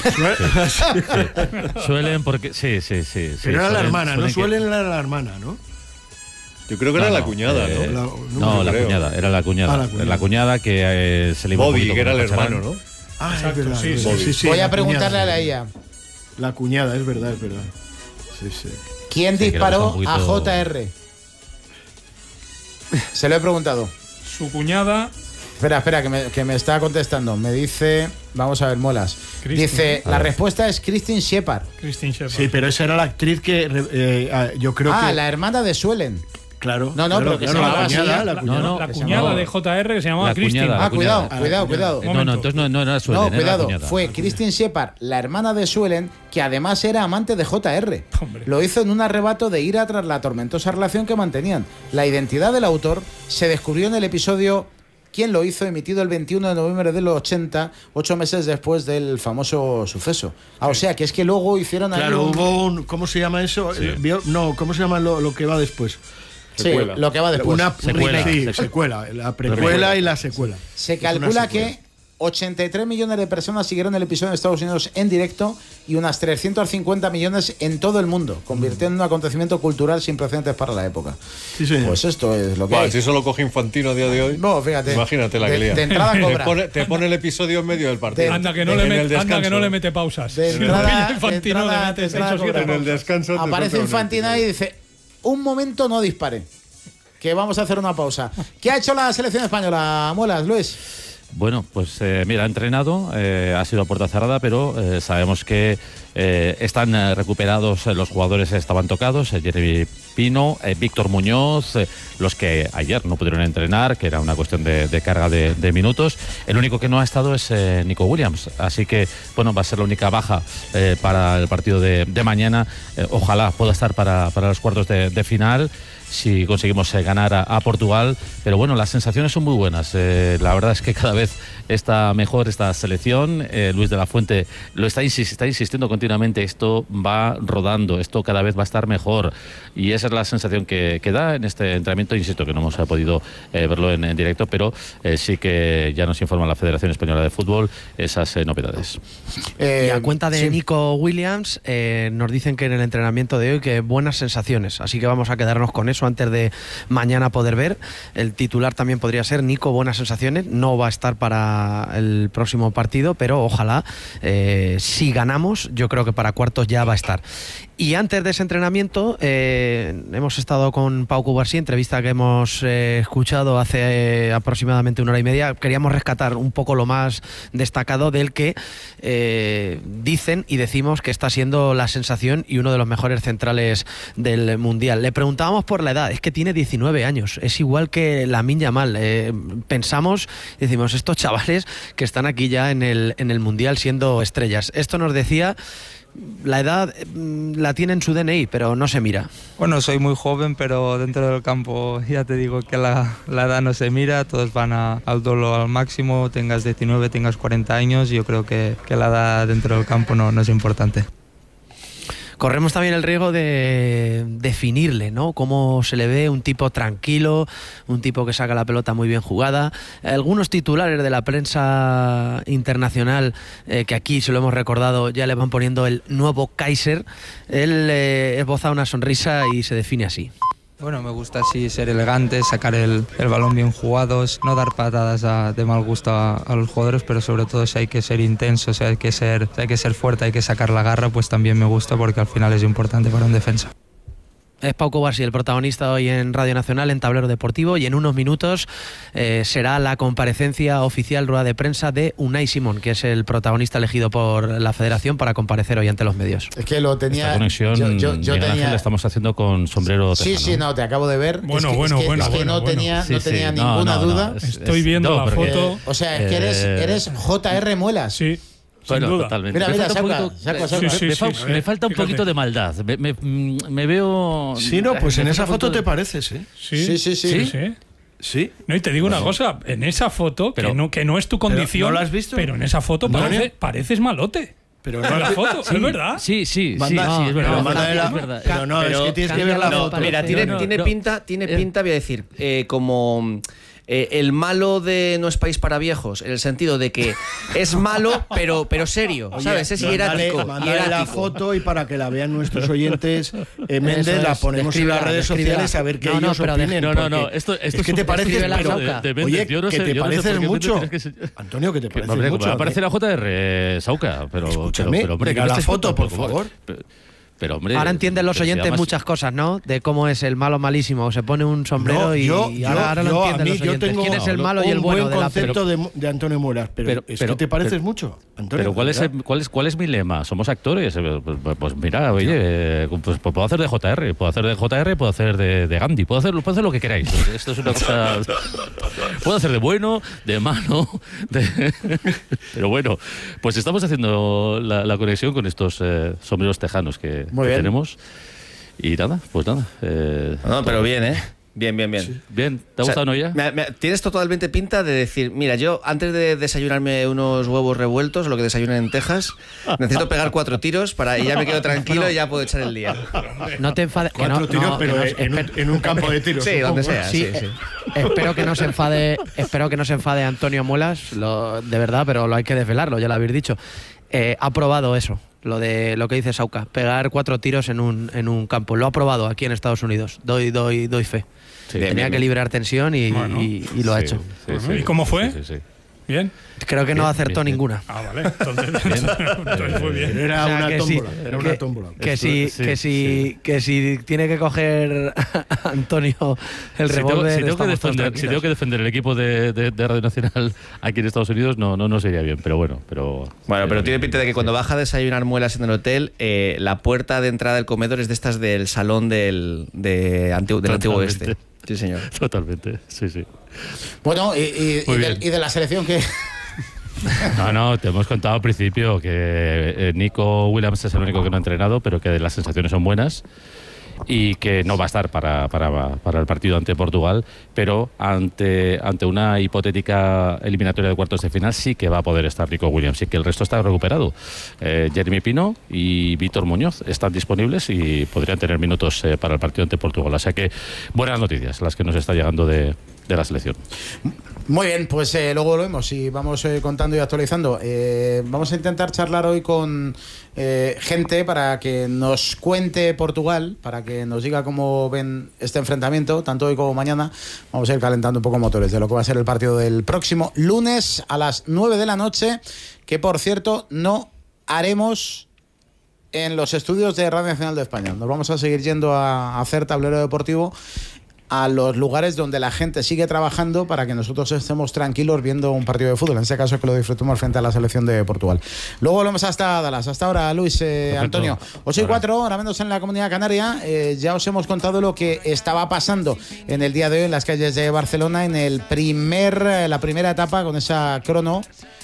Suelen porque... Sí. Pero era la hermana, ¿no? Suelen era la hermana, ¿no? Yo creo que era la cuñada, ¿no? No, la cuñada, era la cuñada. La cuñada que se le iba Bobby, que era el hermano, ¿no? Ah, es verdad. Sí. Voy a preguntarle a ella. La cuñada, es verdad. Sí. ¿Quién disparó a JR? Se lo he preguntado. Su cuñada... Espera, que me está contestando. Me dice, vamos a ver, Molas. Dice, la respuesta es Christine Shepard. Sí, pero esa era la actriz que yo creo que... la hermana de Suelen. Claro. Pero que se llamaba así. La cuñada de JR que se llamaba Christine. Cuidado. No, entonces no era Suelen. No, cuidado. Fue Christine Shepard, la hermana de Suelen, que además era amante de JR. Hombre. Lo hizo en un arrebato de ira tras la tormentosa relación que mantenían. La identidad del autor se descubrió en el episodio ¿Quién lo hizo?, emitido el 21 de noviembre de los 80, 8 meses después del famoso suceso. O sea, que es que luego hicieron... Claro, hubo un... ¿Cómo se llama eso? Sí. ¿Cómo se llama lo que va después? Secuela. Sí, lo que va después. Una secuela. La precuela y la secuela. Se calcula que 83 millones de personas siguieron el episodio en Estados Unidos en directo y unas 350 millones en todo el mundo, convirtiendo en un acontecimiento cultural sin precedentes para la época. Sí, señor. Pues esto es lo que hay. Si eso lo coge Infantino a día de hoy, no, fíjate, imagínate la que lía. De entrada cobra. Te pone el episodio en medio del partido. Anda que no le mete pausas. De entrada, Infantino le mete 6 o 7 en el descanso. Aparece Infantino y dice: un momento, no dispare, que vamos a hacer una pausa. ¿Qué ha hecho la selección española, Muelas, Luis? Bueno, pues mira, ha entrenado, ha sido a puerta cerrada, pero sabemos que están recuperados los jugadores, estaban tocados, Jeremy Pino, Víctor Muñoz, los que ayer no pudieron entrenar, que era una cuestión de carga de minutos. El único que no ha estado es Nico Williams, así que bueno, va a ser la única baja para el partido de mañana. Ojalá pueda estar para los cuartos de final, si conseguimos ganar a Portugal, pero bueno, las sensaciones son muy buenas. La verdad es que cada vez está mejor esta selección. Luis de la Fuente lo está insistiendo continuamente, esto va rodando, esto cada vez va a estar mejor, y esa es la sensación que da en este entrenamiento. Insisto que no hemos podido verlo en directo, pero sí que ya nos informa la Federación Española de Fútbol esas novedades. Y a cuenta de Nico Williams, nos dicen que en el entrenamiento de hoy que buenas sensaciones, así que vamos a quedarnos con eso antes de mañana poder ver. El titular también podría ser Nico, buenas sensaciones. No va a estar para el próximo partido, pero ojalá, si ganamos, yo creo que para cuartos ya va a estar. Y antes de ese entrenamiento hemos estado con Pau Cubarsí, entrevista que hemos escuchado hace aproximadamente 1 hora y media. Queríamos rescatar un poco lo más destacado del que dicen y decimos que está siendo la sensación y uno de los mejores centrales del Mundial. Le preguntábamos por la edad, es que tiene 19 años, es igual que Lamine Yamal. Pensamos, decimos, estos chavales que están aquí ya en el Mundial siendo estrellas. Esto nos decía. La edad la tiene en su DNI, pero no se mira. Bueno, soy muy joven, pero dentro del campo ya te digo que la edad no se mira, todos van al dolo al máximo, tengas 19, tengas 40 años, yo creo que la edad dentro del campo no es importante. Corremos también el riesgo de definirle, ¿no? Cómo se le ve, un tipo tranquilo, un tipo que saca la pelota muy bien jugada. Algunos titulares de la prensa internacional, que aquí se lo hemos recordado, ya le van poniendo el nuevo Kaiser. Él esboza una sonrisa y se define así. Bueno, me gusta así ser elegante, sacar el balón bien jugado, no dar patadas de mal gusto a los jugadores, pero sobre todo si hay que ser intenso, si hay que ser fuerte, hay que sacar la garra, pues también me gusta porque al final es importante para un defensa. Es Pau Cubarsí, el protagonista hoy en Radio Nacional, en Tablero Deportivo, y en unos minutos será la comparecencia oficial, rueda de prensa de Unai Simón, que es el protagonista elegido por la Federación para comparecer hoy ante los medios. Es que lo tenía. Esta conexión yo tenía, la estamos haciendo con sombrero tejano. Sí, no, te acabo de ver. Bueno. No tenía ninguna duda. Estoy viendo la foto. O sea, es que eres JR Muelas. Sí. Bueno, sin duda. Totalmente. Mira, me falta un poquito de maldad. Me veo. Sí, no, pues en esa foto te pareces, ¿eh? Sí. No, y te digo una cosa, en esa foto, pero, que no es tu condición, ¿no lo has visto? Pero en esa foto pareces malote. Pero no la foto, ¿es verdad? Sí, es verdad. Pero no, es que tienes que ver la foto. Mira, tiene pinta, voy a decir, como el malo de No es país para viejos, en el sentido de que es malo, pero serio, ¿sabes? Es hierático. Mándale la foto y para que la vean nuestros oyentes, Méndez, la ponemos en las redes sociales a ver qué ellos opinen. No, esto es que te pareces, oye, que te pareces mucho. Antonio, que te pareces mucho. Me parece la JR, Sauca, pero escúchame, mira la foto, por favor. Pero, hombre, ahora entienden los oyentes muchas cosas, ¿no? De cómo es el malo malísimo. Se pone un sombrero ahora lo entienden los oyentes. ¿Quién es el malo y el bueno de la pelota? De Antonio Muelas, pero es que te pareces mucho, Antonio. Pero ¿cuál es mi lema? Somos actores. Pues mira, oye, pues puedo hacer de JR, puedo hacer de Gandhi, puedo hacer lo que queráis. Esto es una cosa. Puedo hacer de bueno, de malo, pero bueno, pues estamos haciendo la conexión con estos sombreros tejanos que tenemos. Y nada, pues nada. No, pero bien, ¿eh? Bien. Sí. Bien, ¿te ha gustado, no ya? Tienes totalmente pinta de decir, mira, yo antes de desayunarme unos huevos revueltos, lo que desayunan en Texas, necesito pegar 4 tiros y ya me quedo tranquilo y ya puedo echar el día. No te enfades. 4 tiros, pero en un campo de tiros. Sí, donde sea. Sí. Espero que no se enfade Antonio Muelas, de verdad, pero lo hay que desvelarlo, ya lo habéis dicho. Ha probado eso. Lo que dice Sauca, pegar 4 tiros en un campo. Lo ha probado aquí en Estados Unidos. Doy fe. Sí, tenía que liberar tensión y lo ha hecho. Sí. ¿Y cómo fue? Sí. ¿Bien? Creo que no acertó ninguna. Ah, vale. Entonces fue bien. Era una tómbola. Que si tiene que coger Antonio el revólver. Si tengo que defender el equipo de Radio Nacional aquí en Estados Unidos, no sería bien, pero bueno. Pero tiene pinta de que cuando baja a desayunar Muelas en el hotel, la puerta de entrada del comedor es de estas del salón del antiguo oeste. Sí, señor. Totalmente, sí. Bueno, y de la selección que... No, te hemos contado al principio que Nico Williams es el único que no ha entrenado, pero que las sensaciones son buenas y que no va a estar para el partido ante Portugal, pero ante una hipotética eliminatoria de cuartos de final sí que va a poder estar Nico Williams y que el resto está recuperado. Jeremy Pino y Víctor Muñoz están disponibles y podrían tener minutos para el partido ante Portugal. O sea que buenas noticias las que nos está llegando de la selección. Muy bien, pues luego volvemos y vamos contando y actualizando. Vamos a intentar charlar hoy con gente para que nos cuente Portugal, para que nos diga cómo ven este enfrentamiento, tanto hoy como mañana. Vamos a ir calentando un poco motores de lo que va a ser el partido del próximo lunes a las 9 de la noche, que por cierto no haremos en los estudios de Radio Nacional de España. Nos vamos a seguir yendo a hacer tablero deportivo a los lugares donde la gente sigue trabajando para que nosotros estemos tranquilos viendo un partido de fútbol. En este caso es que lo disfrutemos frente a la selección de Portugal. Luego volvemos hasta Dallas. Hasta ahora, Luis, Antonio. 8:04, ahora menos en la Comunidad Canaria. Ya os hemos contado lo que estaba pasando en el día de hoy en las calles de Barcelona en la primera etapa con esa crono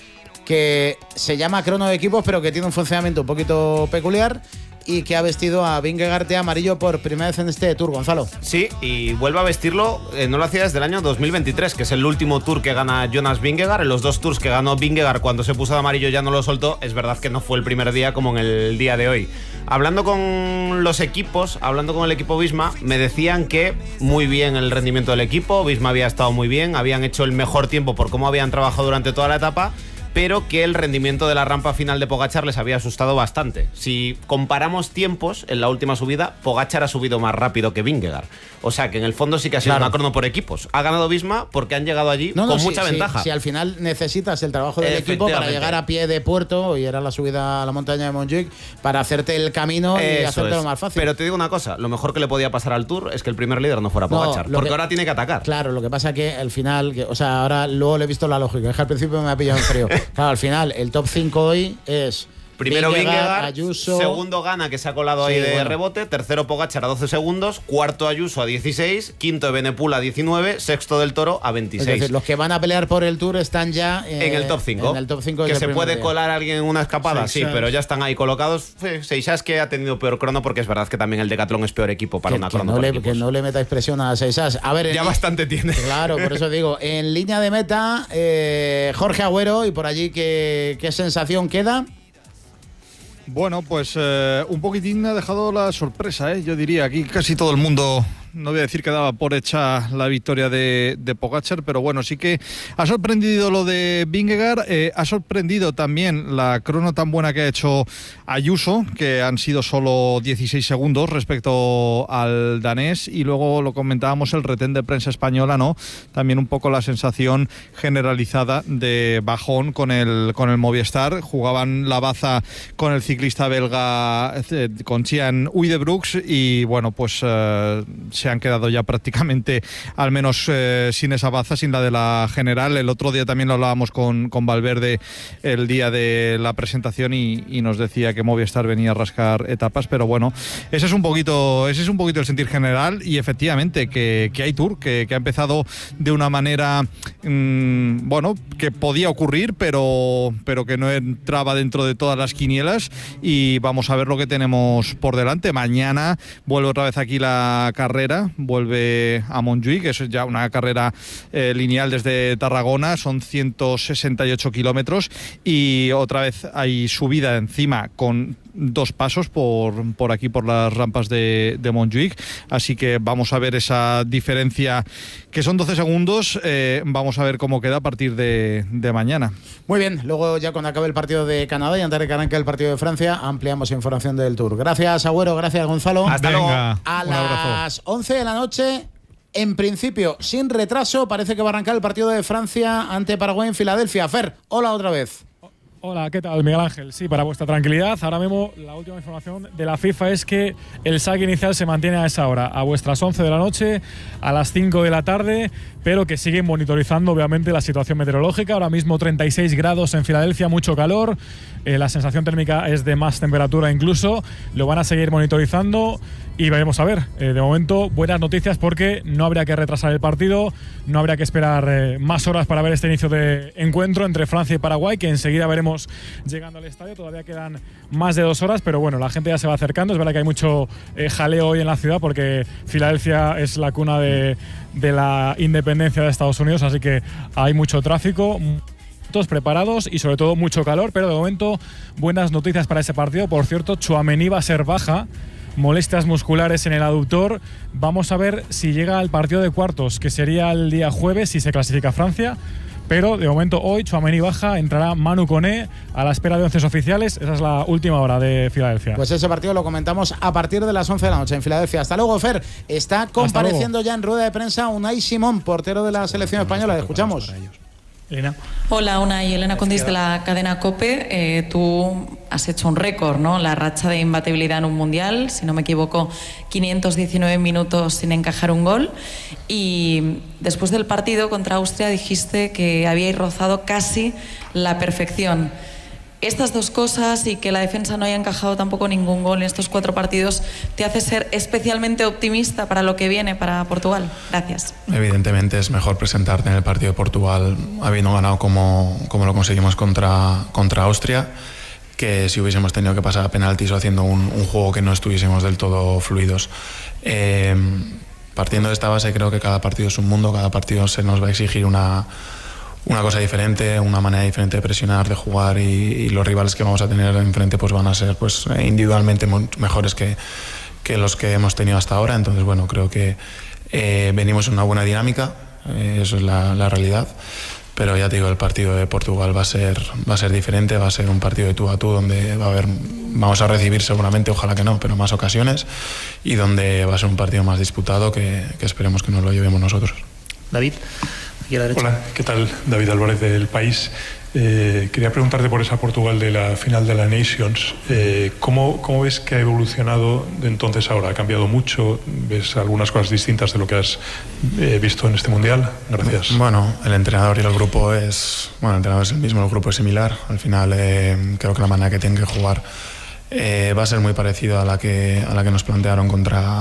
que se llama crono de equipos, pero que tiene un funcionamiento un poquito peculiar y que ha vestido a Vingegaard de amarillo por primera vez en este Tour, Gonzalo. Sí, y vuelve a vestirlo, no lo hacía desde el año 2023, que es el último Tour que gana Jonas Vingegaard. En los 2 Tours que ganó Vingegaard, cuando se puso de amarillo ya no lo soltó. Es verdad que no fue el primer día como en el día de hoy. Hablando con los equipos, hablando con el equipo Visma, me decían que muy bien el rendimiento del equipo. Visma había estado muy bien, habían hecho el mejor tiempo por cómo habían trabajado durante toda la etapa, pero que el rendimiento de la rampa final de Pogačar les había asustado bastante. Si comparamos tiempos, en la última subida, Pogačar ha subido más rápido que Vingegaard. O sea que en el fondo sí que ha sido una crono por equipos. Ha ganado Visma porque han llegado allí con mucha ventaja. Si al final necesitas el trabajo del equipo para llegar a pie de puerto, y era la subida a la montaña de Montjuic, para hacerte el camino y hacértelo más fácil. Pero te digo una cosa, lo mejor que le podía pasar al Tour es que el primer líder no fuera Pogačar, porque ahora tiene que atacar. Claro, lo que pasa que al final, ahora luego le he visto la lógica, es que al principio me ha pillado en frío. Claro, al final el top 5 hoy es primero Vingegaard, Ayuso, segundo Gana, que se ha colado ahí de rebote, tercero Pogačar a 12 segundos, cuarto Ayuso a 16, quinto Benepul a 19, sexto Del Toro a 26. Es decir, los que van a pelear por el Tour están ya en el top 5. En el top 5 que se puede colar alguien en una escapada, sí, pero ya están ahí colocados. Seixas, que ha tenido peor crono, porque es verdad que también el Decathlon es peor equipo para una crono. Que no le metáis presión a Seixas. A ver, ya bastante tiene. Claro, por eso digo, en línea de meta, Jorge Agüero, y por allí, ¿qué sensación queda? Bueno, pues un poquitín ha dejado la sorpresa, yo diría. Aquí casi todo el mundo no voy a decir que daba por hecha la victoria de Pogačar, pero bueno, sí que ha sorprendido lo de Vingegaard, ha sorprendido también la crono tan buena que ha hecho Ayuso, que han sido solo 16 segundos respecto al danés, y luego lo comentábamos, el retén de prensa española, ¿no? También un poco la sensación generalizada de bajón con el Movistar. Jugaban la baza con el ciclista belga, con Cian Uijtdebroeks, y bueno, pues se han quedado ya prácticamente, al menos sin esa baza, sin la de la general. El otro día también lo hablábamos con Valverde el día de la presentación y nos decía que Movistar venía a rascar etapas, pero bueno, ese es un poquito el sentir general, y efectivamente que hay Tour, que ha empezado de una manera bueno, que podía ocurrir, pero que no entraba dentro de todas las quinielas, y vamos a ver lo que tenemos por delante. Mañana vuelve otra vez aquí la carrera, vuelve a Montjuïc, que es ya una carrera lineal desde Tarragona, son 168 kilómetros, y otra vez hay subida encima con 2 pasos por aquí, por las rampas de Montjuïc, así que vamos a ver esa diferencia, que son 12 segundos, vamos a ver cómo queda a partir de mañana. Muy bien, luego ya cuando acabe el partido de Canadá y antes de que arranque el partido de Francia, ampliamos información del Tour. Gracias, Agüero, gracias, Gonzalo. Hasta luego. A las 11 de la noche, en principio sin retraso, parece que va a arrancar el partido de Francia ante Paraguay en Filadelfia. Fer, hola otra vez. Hola, ¿qué tal, Miguel Ángel? Sí, para vuestra tranquilidad, ahora mismo la última información de la FIFA es que el saque inicial se mantiene a esa hora, a vuestras 11 de la noche, a las 5 de la tarde, pero que siguen monitorizando obviamente la situación meteorológica. Ahora mismo 36 grados en Filadelfia, mucho calor, la sensación térmica es de más temperatura incluso, lo van a seguir monitorizando y veremos a ver. De momento, buenas noticias porque no habría que retrasar el partido, no habría que esperar más horas para ver este inicio de encuentro entre Francia y Paraguay, que enseguida veremos llegando al estadio. Todavía quedan más de 2 horas, pero bueno, la gente ya se va acercando. Es verdad que hay mucho jaleo hoy en la ciudad porque Filadelfia es la cuna de la independencia de Estados Unidos, así que hay mucho tráfico, todos preparados y sobre todo mucho calor, pero de momento buenas noticias para ese partido. Por cierto, Tchouaméni va a ser baja, molestias musculares en el aductor. Vamos a ver si llega al partido de cuartos, que sería el día jueves si se clasifica Francia. Pero de momento hoy Tchouaméni baja, entrará Manu Koné a la espera de 11 oficiales. Esa es la última hora de Filadelfia. Pues ese partido lo comentamos a partir de las 11 de la noche en Filadelfia. Hasta luego, Fer. Está compareciendo ya en rueda de prensa Unai Simón, portero de la selección española. Le escuchamos. Elena. Hola, Unai, Elena Condis de la cadena COPE. Tú has hecho un récord, ¿no? La racha de imbatibilidad en un mundial, si no me equivoco, 519 minutos sin encajar un gol. Y después del partido contra Austria dijiste que habíais rozado casi la perfección. Estas dos cosas y que la defensa no haya encajado tampoco ningún gol en estos 4 partidos, ¿te hace ser especialmente optimista para lo que viene para Portugal? Gracias. Evidentemente es mejor presentarte en el partido de Portugal habiendo ganado como lo conseguimos contra Austria, que si hubiésemos tenido que pasar a penaltis o haciendo un juego que no estuviésemos del todo fluidos. Partiendo de esta base, creo que cada partido es un mundo, cada partido se nos va a exigir una cosa diferente, una manera diferente de presionar, de jugar, y los rivales que vamos a tener enfrente pues van a ser pues individualmente mejores que los que hemos tenido hasta ahora. Entonces, bueno, creo que venimos en una buena dinámica, eso es la realidad. Pero ya te digo, el partido de Portugal va a ser diferente, va a ser un partido de tú a tú donde vamos a recibir seguramente, ojalá que no, pero más ocasiones, y donde va a ser un partido más disputado que esperemos que nos lo llevemos nosotros. David. Hola, ¿qué tal? David Álvarez del País. Quería preguntarte por esa Portugal de la final de la Nations. ¿Cómo ves que ha evolucionado de entonces a ahora? ¿Ha cambiado mucho? ¿Ves algunas cosas distintas de lo que has visto en este Mundial? Gracias. Bueno, el entrenador y el grupo el entrenador es el mismo, el grupo es similar. Al final creo que la manera que tienen que jugar va a ser muy parecida a la que nos plantearon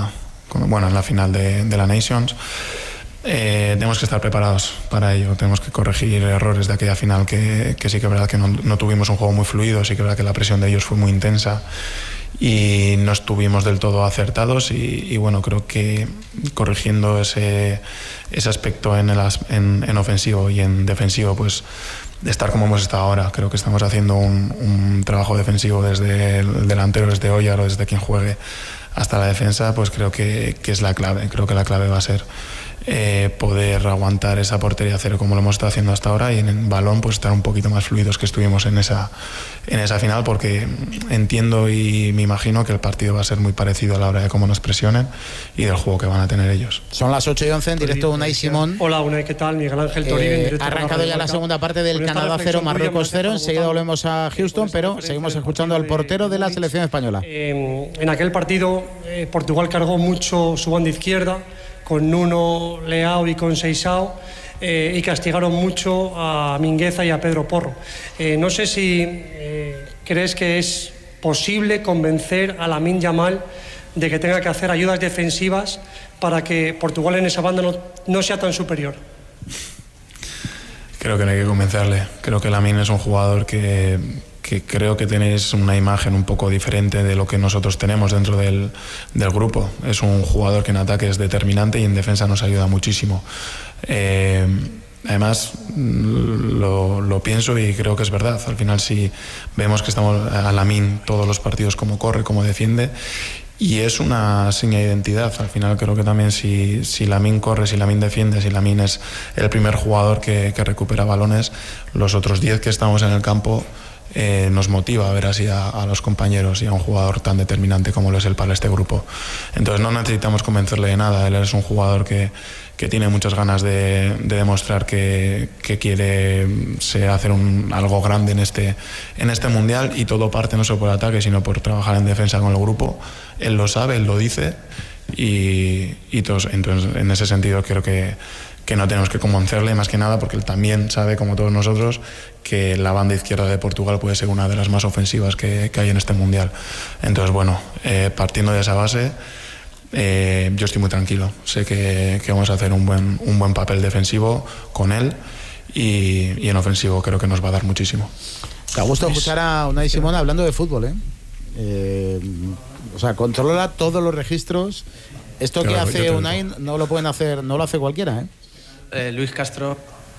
en la final de la Nations. Tenemos que estar preparados para ello, tenemos que corregir errores de aquella final que sí que es verdad que no tuvimos un juego muy fluido, sí que es verdad que la presión de ellos fue muy intensa y no estuvimos del todo acertados y bueno, creo que corrigiendo ese aspecto en ofensivo y en defensivo, pues de estar como hemos estado ahora, creo que estamos haciendo un trabajo defensivo desde el delantero, desde Óyar o desde quien juegue hasta la defensa, pues creo que es la clave. Creo que la clave va a ser poder aguantar esa portería cero como lo hemos estado haciendo hasta ahora, y en el balón pues estar un poquito más fluidos que estuvimos en esa final, porque entiendo y me imagino que el partido va a ser muy parecido a la hora de cómo nos presionen y del juego que van a tener ellos. Son las 8:11 en directo. Unai Simón. Hola Unai, ¿qué tal? Miguel Ángel Toribio en directo. Ha arrancado ya la segunda parte del Canadá 0, Marruecos 0. Enseguida volvemos a Houston, pero seguimos escuchando al portero de la selección española. En aquel partido Portugal cargó mucho su banda izquierda con Nuno, Leao y con Seixao, y castigaron mucho a Mingueza y a Pedro Porro. No sé si crees que es posible convencer a Lamine Yamal de que tenga que hacer ayudas defensivas para que Portugal en esa banda no sea tan superior. Creo que no hay que convencerle. Creo que Lamine es un jugador que creo que tenéis una imagen un poco diferente de lo que nosotros tenemos dentro del grupo. Es un jugador que en ataque es determinante y en defensa nos ayuda muchísimo. Además, lo pienso y creo que es verdad. Al final, si vemos que estamos a Lamine todos los partidos, cómo corre, cómo defiende, y es una seña de identidad. Al final creo que también si Lamine corre, si Lamine defiende, si Lamine es el primer jugador que recupera balones, los otros 10 que estamos en el campo nos motiva a ver así a los compañeros y a un jugador tan determinante como lo es él para este grupo. Entonces no necesitamos convencerle de nada. Él es un jugador que tiene muchas ganas de demostrar que quiere hacer algo grande en este mundial, y todo parte no solo por ataque sino por trabajar en defensa con el grupo. Él lo sabe, él lo dice, y todos, entonces en ese sentido creo que no tenemos que convencerle, más que nada porque él también sabe, como todos nosotros, que la banda izquierda de Portugal puede ser una de las más ofensivas que hay en este mundial. Entonces, bueno, partiendo de esa base, yo estoy muy tranquilo. Sé que vamos a hacer un buen papel defensivo con él, y en ofensivo creo que nos va a dar muchísimo. Te gusta escuchar a Unai Simón hablando de fútbol, o sea, controla todos los registros. Esto claro, que hace Unai no lo pueden hacer, no lo hace cualquiera, Luis Castro.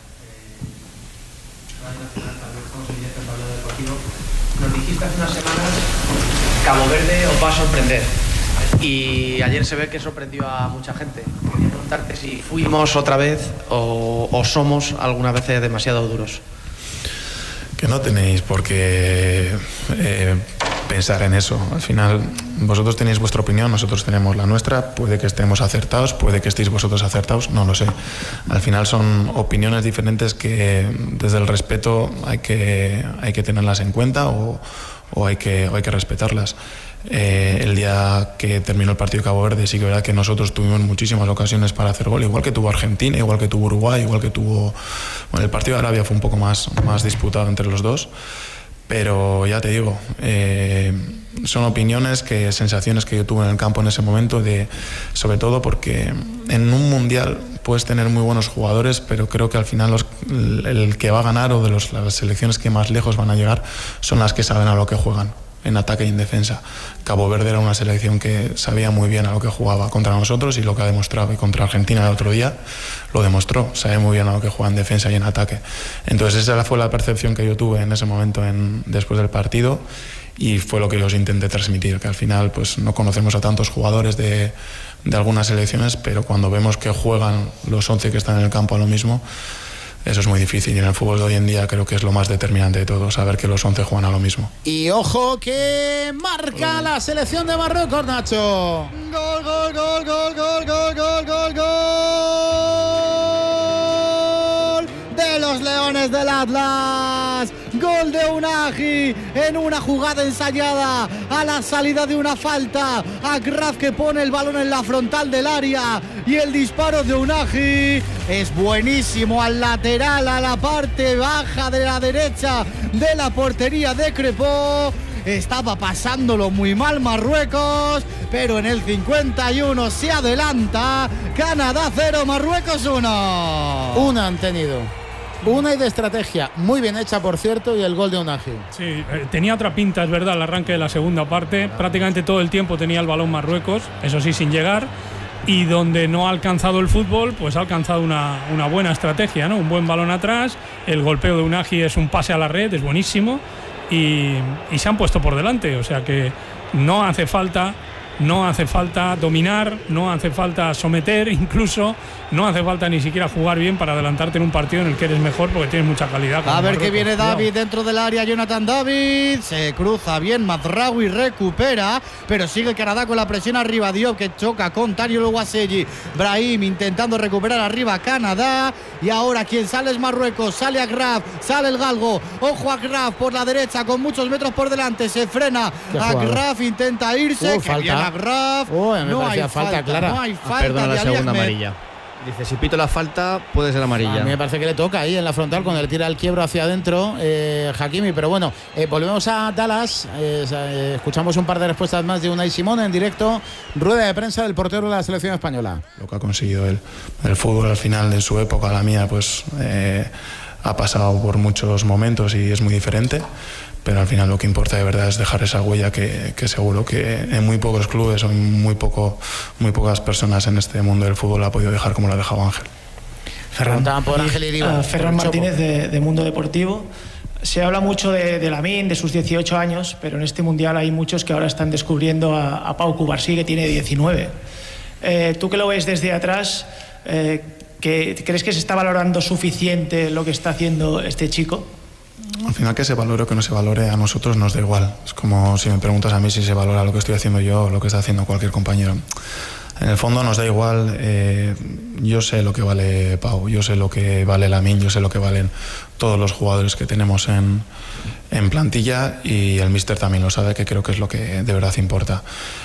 Nos dijiste hace unas semanas: Cabo Verde os va a sorprender. Y ayer se ve que sorprendió a mucha gente. Quería preguntarte si fuimos otra vez o somos algunas veces demasiado duros. Que no tenéis por qué pensar en eso. Al final, vosotros tenéis vuestra opinión, nosotros tenemos la nuestra. Puede que estemos acertados, puede que estéis vosotros acertados, no lo sé. Al final son opiniones diferentes que desde el respeto hay que tenerlas en cuenta o hay que respetarlas. El día que terminó el partido de Cabo Verde sí que es verdad que nosotros tuvimos muchísimas ocasiones para hacer gol, igual que tuvo Argentina, igual que tuvo Uruguay, igual que tuvo... Bueno, el partido de Arabia fue un poco más disputado entre los dos, pero ya te digo, son opiniones, sensaciones que yo tuve en el campo en ese momento, sobre todo porque en un mundial puedes tener muy buenos jugadores, pero creo que al final el que va a ganar, o de las selecciones que más lejos van a llegar, son las que saben a lo que juegan, en ataque y en defensa. Cabo Verde era una selección que sabía muy bien a lo que jugaba contra nosotros, y lo que ha demostrado, y contra Argentina el otro día lo demostró, sabe muy bien a lo que juega en defensa y en ataque. Entonces esa fue la percepción que yo tuve en ese momento después del partido, y fue lo que yo os intenté transmitir, que al final pues no conocemos a tantos jugadores de algunas selecciones, pero cuando vemos que juegan los 11 que están en el campo a lo mismo, eso es muy difícil, y en el fútbol de hoy en día creo que es lo más determinante de todo, saber que los 11 juegan a lo mismo. Y ojo que marca la selección de Marruecos, Nacho. Gol, gol, gol, gol, gol, gol, gol, gol, gol de los Leones del Atlas. Gol de Unai en una jugada ensayada a la salida de una falta. Agraf que pone el balón en la frontal del área, y el disparo de Unai es buenísimo al lateral, a la parte baja de la derecha de la portería de Crepó. Estaba pasándolo muy mal Marruecos, pero en el 51 se adelanta. Canadá 0, Marruecos 1. Una han tenido. Una y de estrategia, muy bien hecha por cierto, y el gol de Unai. Sí, tenía otra pinta, es verdad, el arranque de la segunda parte. Prácticamente todo el tiempo tenía el balón Marruecos, eso sí, sin llegar. Y donde no ha alcanzado el fútbol, pues ha alcanzado una buena estrategia, ¿no? Un buen balón atrás, el golpeo de Unai es un pase a la red, es buenísimo, y se han puesto por delante. O sea que no hace falta no hace falta dominar, no hace falta someter, incluso no hace falta ni siquiera jugar bien para adelantarte en un partido en el que eres mejor porque tienes mucha calidad. A ver qué viene David dentro del área. Jonathan David se cruza bien, Mazraoui recupera, pero sigue Canadá con la presión arriba. Diop que choca con Tario Luaselli. Brahim intentando recuperar arriba Canadá, y ahora quien sale es Marruecos. Sale Agraf, sale el galgo. Ojo a Agraf por la derecha con muchos metros por delante, se frena. Agraf intenta irse. Que bien Agraf. No hay falta clara. No hay falta. Perdona la segunda Ahmed. amarilla. Dice, si pito la falta, puede ser amarilla. A mí me parece que le toca ahí en la frontal cuando le tira el quiebro hacia adentro Hakimi. Pero bueno, volvemos a Dallas. Escuchamos un par de respuestas más de Unai Simón en directo. Rueda de prensa del portero de la selección española. Lo que ha conseguido el fútbol al final de su época, la mía, pues ha pasado por muchos momentos y es muy diferente. Pero al final lo que importa de verdad es dejar esa huella que seguro que en muy pocos clubes o en muy pocas personas en este mundo del fútbol ha podido dejar como lo ha dejado Ángel. Ferran Martínez de Mundo Deportivo. Se habla mucho de Lamine, de sus 18 años, pero en este mundial hay muchos que ahora están descubriendo a Pau Cubarsí, que tiene 19. Tú que lo ves desde atrás, ¿crees que se está valorando suficiente lo que está haciendo este chico? Al final, que se valore o que no se valore, a nosotros nos da igual. Es como si me preguntas a mí si se valora lo que estoy haciendo yo o lo que está haciendo cualquier compañero. En el fondo nos da igual. Yo sé lo que vale Pau, yo sé lo que vale Lamine, yo sé lo que valen todos los jugadores que tenemos en plantilla, y el míster también lo sabe, que creo que es lo que de verdad importa.